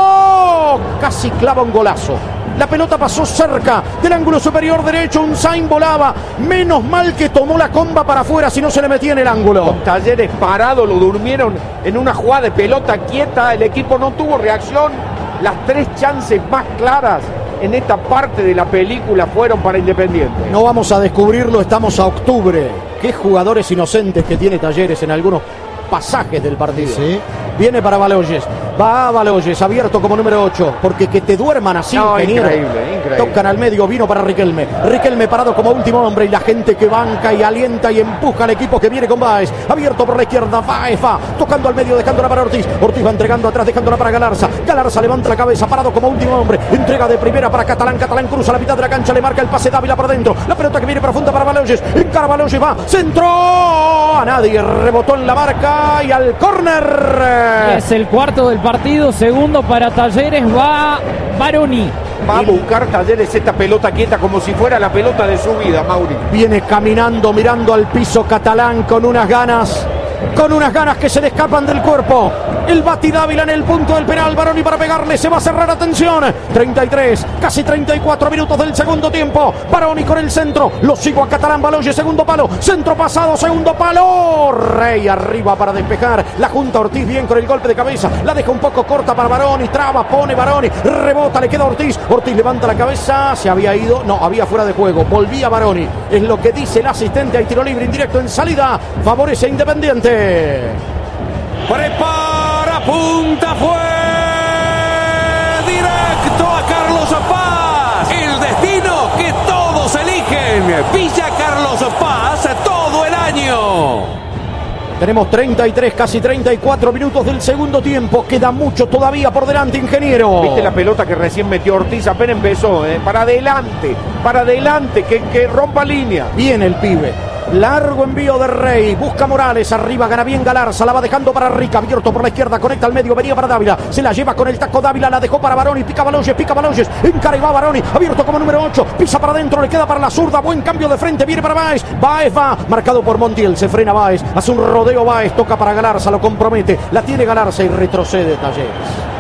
arco. Casi clava un golazo. La pelota pasó cerca del ángulo superior derecho, Unzain volaba. Menos mal que tomó la comba para afuera, si no se le metía en el ángulo. Con Talleres parado, lo durmieron en una jugada de pelota quieta, el equipo no tuvo reacción. Las 3 chances más claras en esta parte de la película fueron para Independiente. No vamos a descubrirlo, estamos a octubre. Qué jugadores inocentes que tiene Talleres en algunos pasajes del partido. Sí. Viene para Baloyes, va a Baloyes, abierto como número 8, porque que te duerman así, ingeniero. Increíble. Tocan al medio, vino para Riquelme. Riquelme parado como último hombre y la gente que banca y alienta y empuja al equipo que viene con Báez. Abierto por la izquierda, Báez va, tocando al medio, dejándola para Ortiz. Ortiz va entregando atrás, dejándola para Galarza. Galarza levanta la cabeza, parado como último hombre. Entrega de primera para Catalán. Catalán cruza la mitad de la cancha, le marca el pase Dávila por dentro. La pelota que viene profunda para Baloyes. Encara Baloyes, va, centro. A nadie, rebotó en la marca y al córner. Es el cuarto del partido, segundo para Talleres, va Baroni. Va a buscar Talleres esta pelota quieta como si fuera la pelota de su vida, Mauri. Viene caminando, mirando al piso Catalán con unas ganas que se le escapan del cuerpo. El Bati Dávila en el punto del penal, Baroni para pegarle, se va a cerrar, atención. 33, casi 34 minutos del segundo tiempo. Baroni con el centro, lo sigo a Catalán, Baloyes, segundo palo, centro pasado, segundo palo. Rey arriba para despejar, la junta Ortiz bien con el golpe de cabeza, la deja un poco corta para Baroni, traba, pone Baroni, rebota, le queda Ortiz. Ortiz levanta la cabeza, se había ido, no, había fuera de juego, volvía Baroni. Es lo que dice el asistente, hay tiro libre indirecto en salida, favorece a Independiente. Prepara, punta, fue directo a Carlos Paz. El destino que todos eligen. Villa Carlos Paz todo el año. Tenemos 33, casi 34 minutos del segundo tiempo. Queda mucho todavía por delante, ingeniero. ¿Viste la pelota que recién metió Ortiz? Apenas empezó, para adelante, que rompa línea. Viene el pibe. Largo envío de Rey, busca Morales, arriba gana bien Galarza, la va dejando para Rica, abierto por la izquierda, conecta al medio, venía para Dávila, se la lleva con el taco Dávila, la dejó para Baroni, pica Baloyes, encara y va Baroni, abierto como número 8, pisa para adentro, le queda para la zurda, buen cambio de frente, viene para Báez, Báez va, marcado por Montiel, se frena Báez, hace un rodeo Báez, toca para Galarza, lo compromete, la tiene Galarza y retrocede Talleres.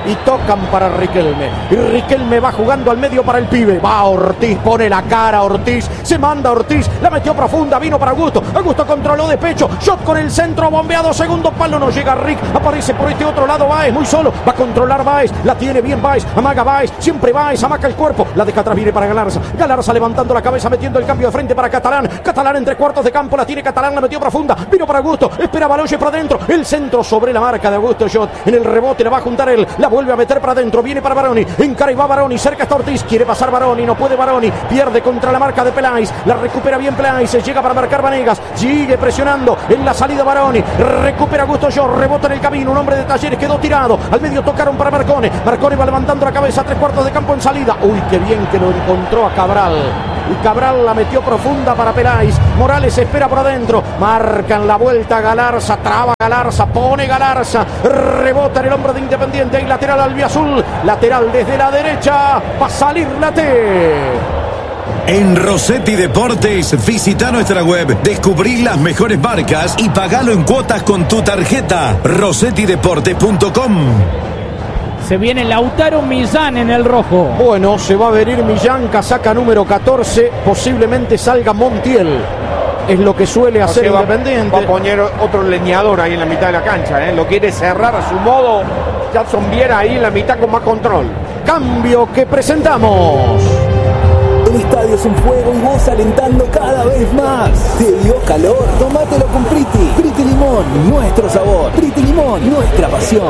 y tocan para Riquelme. Y Riquelme va jugando al medio para el pibe. Va Ortiz, pone la cara Ortiz, se manda Ortiz, la metió profunda, vino para Augusto. Augusto controló de pecho, shot con el centro, bombeado, segundo palo, no llega Rick, aparece por este otro lado Báez, muy solo, va a controlar Báez, la tiene bien Báez, amaga Báez, siempre Báez, amaca el cuerpo, la deja atrás, viene para Galarza. Galarza levantando la cabeza, metiendo el cambio de frente para Catalán. Catalán en 3/4 de campo, la tiene Catalán, la metió profunda, vino para Augusto, espera Baloyes para adentro, el centro sobre la marca de Augusto, shot en el rebote, la va a juntar él, la vuelve a meter para adentro, viene para Baroni, encara y va Baroni, cerca está Ortiz, quiere pasar Baroni, no puede Baroni, pierde contra la marca de Peláez, la recupera bien Peláez, se llega para marcar Vanegas, sigue presionando en la salida Baroni, recupera Augusto Short, rebota en el camino, un hombre de Talleres quedó tirado, al medio tocaron para Marcone, Marcone va levantando la cabeza, 3/4 de campo en salida, uy, qué bien que lo encontró a Cabral, y Cabral la metió profunda para Peláez, Morales espera por adentro, marcan la vuelta Galarza, traba Galarza, pone Galarza, rebota en el hombro de Independiente y lateral albiazul, lateral desde la derecha, va a salir la T. En Rossetti Deportes, visita nuestra web, descubrí las mejores marcas y pagalo en cuotas con tu tarjeta. rossettideportes.com. Se viene Lautaro Millán en el rojo. Bueno, se va a venir Millán, casaca número 14, posiblemente salga Montiel. Es lo que suele hacer Independiente. Va a poner otro leñador ahí en la mitad de la cancha, ¿eh? Lo quiere cerrar a su modo. Jackson Viera ahí en la mitad con más control. Cambio que presentamos. El estadio es un fuego y vos alentando cada vez más. ¿Te dio calor? Tómatelo con Priti. Priti Limón, nuestro sabor. Priti Limón, nuestra pasión.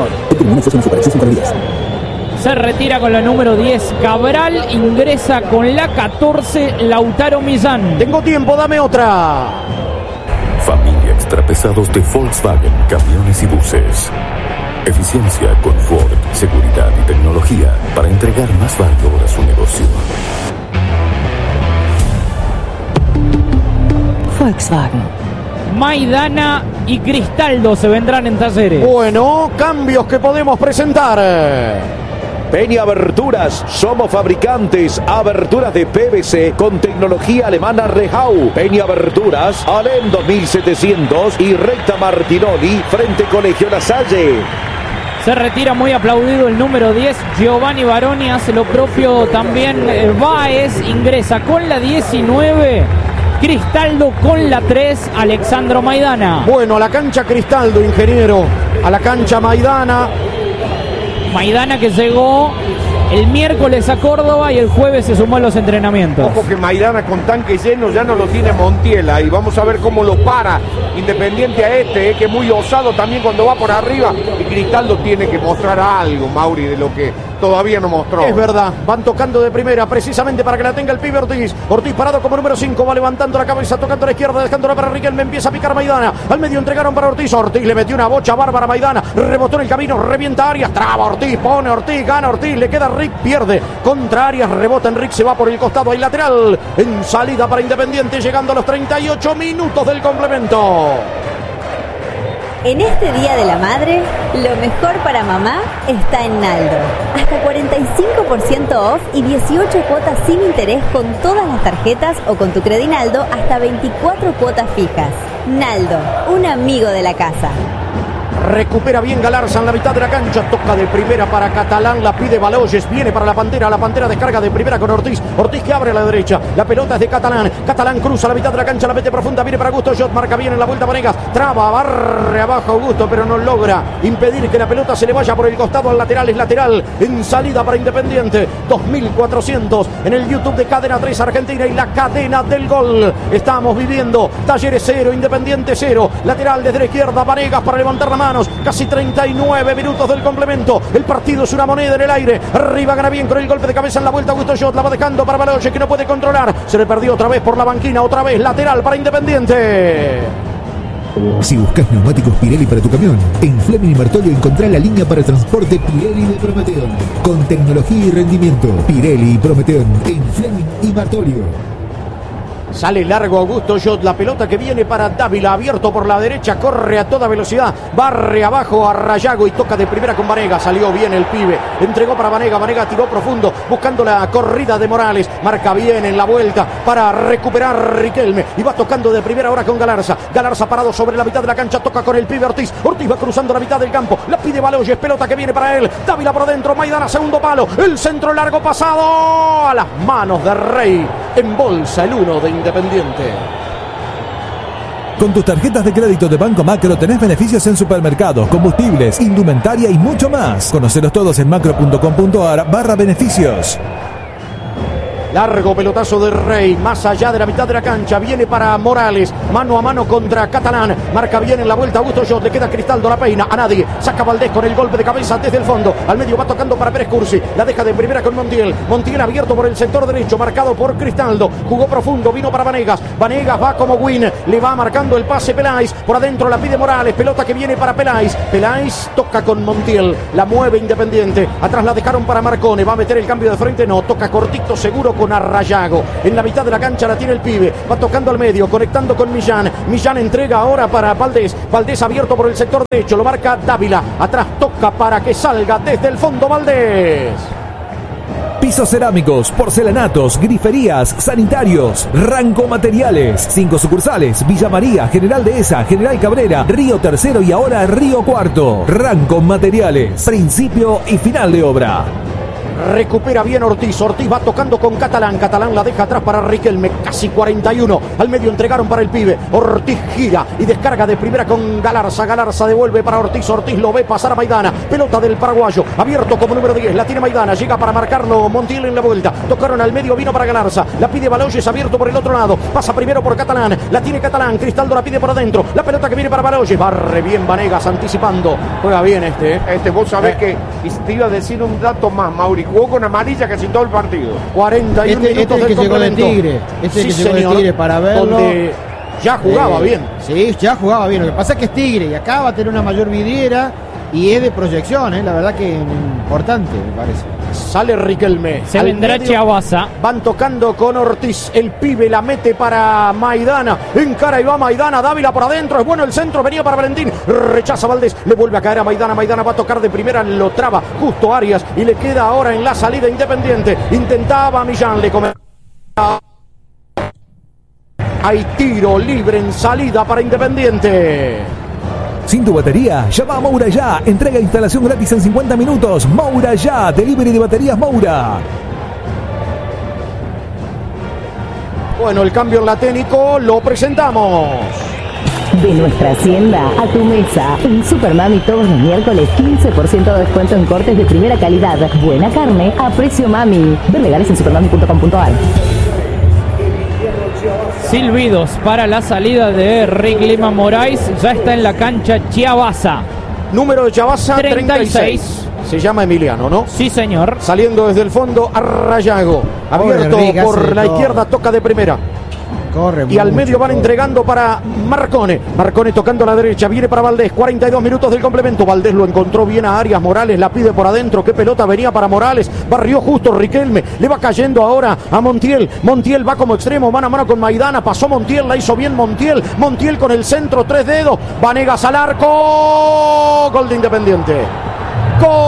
Se retira con la número 10 Cabral, ingresa con la 14 Lautaro Millán. Tengo tiempo, dame otra. Familia extrapesados de Volkswagen, camiones y buses. Eficiencia, confort, seguridad y tecnología para entregar más valor a su negocio. Volkswagen. Maidana y Cristaldo se vendrán en Talleres. Bueno, cambios que podemos presentar. Peña Aberturas, somos fabricantes, aberturas de PVC con tecnología alemana Rehau. Peña Aberturas, Alem 2700 y recta Martinoli frente Colegio La Salle. Se retira muy aplaudido el número 10 Giovanni Baroni, hace lo propio también Báez, ingresa con la 19 Cristaldo, con la 3 Alexandro Maidana. Bueno, a la cancha Cristaldo, ingeniero, a la cancha Maidana. Maidana que llegó el miércoles a Córdoba y el jueves se sumó a los entrenamientos. Ojo que Maidana con tanque lleno ya no lo tiene Montiela y vamos a ver cómo lo para Independiente a que es muy osado también cuando va por arriba, y Cristaldo tiene que mostrar algo, Mauri, de lo que todavía no mostró. Es verdad, van tocando de primera precisamente para que la tenga el pibe Ortiz. Ortiz parado como número 5, va levantando la cabeza, tocando a la izquierda, dejándola para Riquelme, empieza a picar Maidana. Al medio entregaron para Ortiz, Ortiz le metió una bocha bárbara a Maidana, rebotó en el camino, revienta Arias, traba Ortiz, pone Ortiz, gana Ortiz, le queda Rick, pierde contra Arias, rebota Enrique, se va por el costado, hay lateral en salida para Independiente, llegando a los 38 minutos del complemento. En este Día de la Madre, lo mejor para mamá está en Naldo. Hasta 45% off y 18 cuotas sin interés con todas las tarjetas o con tu Credinaldo hasta 24 cuotas fijas. Naldo, un amigo de la casa. Recupera bien Galarza en la mitad de la cancha, toca de primera para Catalán, la pide Baloyes, viene para la Pantera descarga de primera con Ortiz, Ortiz que abre a la derecha, la pelota es de Catalán, Catalán cruza la mitad de la cancha, la mete profunda, viene para Augusto Shot, marca bien en la vuelta Vanegas, traba, barre abajo Augusto, pero no logra impedir que la pelota se le vaya por el costado al lateral, es lateral, en salida para Independiente, 2400 en el YouTube de Cadena 3 Argentina y la cadena del gol. Estamos viviendo Talleres 0, Independiente 0, lateral desde la izquierda, Vanegas para levantar la mano. Casi 39 minutos del complemento. El partido es una moneda en el aire. Arriba gana bien con el golpe de cabeza en la vuelta. Augusto Shot la va dejando para Baloyes, que no puede controlar. Se le perdió otra vez por la banquina. Otra vez lateral para Independiente. Si buscas neumáticos Pirelli para tu camión, en Fleming y Martolio encontrá la línea para transporte Pirelli de Prometeon. Con tecnología y rendimiento. Pirelli y Prometeon en Fleming y Martolio. Sale largo Augusto Jot, la pelota que viene para Dávila, abierto por la derecha, corre a toda velocidad, barre abajo a Rayago y toca de primera con Vanega. Salió bien el pibe, entregó para Vanega, Vanega tiró profundo buscando la corrida de Morales, marca bien en la vuelta para recuperar Riquelme y va tocando de primera ahora con Galarza. Galarza parado sobre la mitad de la cancha, toca con el pibe Ortiz. Ortiz va cruzando la mitad del campo, la pide Baloyes, pelota que viene para él, Dávila por dentro, Maidana segundo palo, el centro largo pasado a las manos de Rey, en bolsa el 1 de Independiente. Con tus tarjetas de crédito de Banco Macro tenés beneficios en supermercados, combustibles, indumentaria y mucho más. Conocelos todos en macro.com.ar/beneficios. Largo pelotazo de Rey, más allá de la mitad de la cancha, viene para Morales, mano a mano contra Catalán, marca bien en la vuelta Augusto Jot, le queda Cristaldo, la peina a nadie, saca Valdés con el golpe de cabeza desde el fondo, al medio va tocando para Pérez Cursi, la deja de primera con Montiel, Montiel abierto por el sector derecho, marcado por Cristaldo, jugó profundo, vino para Vanegas, Vanegas va como win, le va marcando el pase Peláez, por adentro la pide Morales, pelota que viene para Peláez, Peláez toca con Montiel, la mueve Independiente, atrás la dejaron para Marcone, va a meter el cambio de frente, no, toca cortito seguro con Rayago, en la mitad de la cancha la tiene el pibe, va tocando al medio, conectando con Millán, Millán entrega ahora para Valdés, Valdés abierto por el sector derecho, lo marca Dávila, atrás toca para que salga desde el fondo Valdés. Pisos cerámicos, porcelanatos, griferías, sanitarios, Ranco Materiales. 5 sucursales, Villa María, General Dehesa, General Cabrera, Río Tercero y ahora Río Cuarto. Ranco Materiales, principio y final de obra. Recupera bien Ortiz, Ortiz va tocando con Catalán, Catalán la deja atrás para Riquelme, casi 41, al medio entregaron para el pibe, Ortiz gira y descarga de primera con Galarza, Galarza devuelve para Ortiz, Ortiz lo ve pasar a Maidana, pelota del paraguayo, abierto como número 10, la tiene Maidana, llega para marcarlo Montiel en la vuelta, tocaron al medio, vino para Galarza, la pide Baloyes abierto por el otro lado, pasa primero por Catalán, la tiene Catalán, Cristaldo la pide por adentro, la pelota que viene para Baloyes, barre bien Vanegas anticipando, juega bien vos sabés que te iba a decir un dato más, Mauri, jugó con amarilla casi todo el partido. 41 minutos del complemento. Tigre. Este sí, es el que llegó el Tigre para verlo. Donde ya jugaba bien. Sí, ya jugaba bien. Lo que pasa es que es Tigre y acá va a tener una mayor vidriera y es de proyección, la verdad que importante, me parece. Sale Riquelme. Se vendrá Chiabaza. Van tocando con Ortiz. El pibe la mete para Maidana. Encara y va Maidana. Dávila por adentro. Es bueno el centro. Venía para Valentín. Rechaza Valdés. Le vuelve a caer a Maidana. Maidana va a tocar de primera. Lo traba justo Arias. Y le queda ahora en la salida Independiente. Intentaba Millán. Le come. Hay tiro libre en salida para Independiente. Sin tu batería, llama a Moura Ya. Entrega e instalación gratis en 50 minutos. Moura Ya, delivery de baterías Moura. Bueno, el cambio en la técnico lo presentamos. De nuestra hacienda a tu mesa. En Supermami todos los miércoles 15% de descuento en cortes de primera calidad. Buena carne a precio mami. Ver legales en supermami.com.ar. Silbidos para la salida de Rick Lima Moraes. Ya está en la cancha Chiabaza. Número de Chiabaza 36. Se llama Emiliano, ¿no? Sí, señor. Saliendo desde el fondo a Rayago. Abierto por la izquierda, toca de primera. Corre y al medio van entregando para Marcone. Marcone tocando a la derecha, viene para Valdés. 42 minutos del complemento. Valdés lo encontró bien a Arias. Morales la pide por adentro. Qué pelota venía para Morales. Barrió justo Riquelme. Le va cayendo ahora a Montiel. Montiel va como extremo, mano a mano con Maidana. Pasó Montiel, la hizo bien Montiel. Montiel con el centro, 3 dedos. Vanegas al arco. Gol de Independiente. Gol.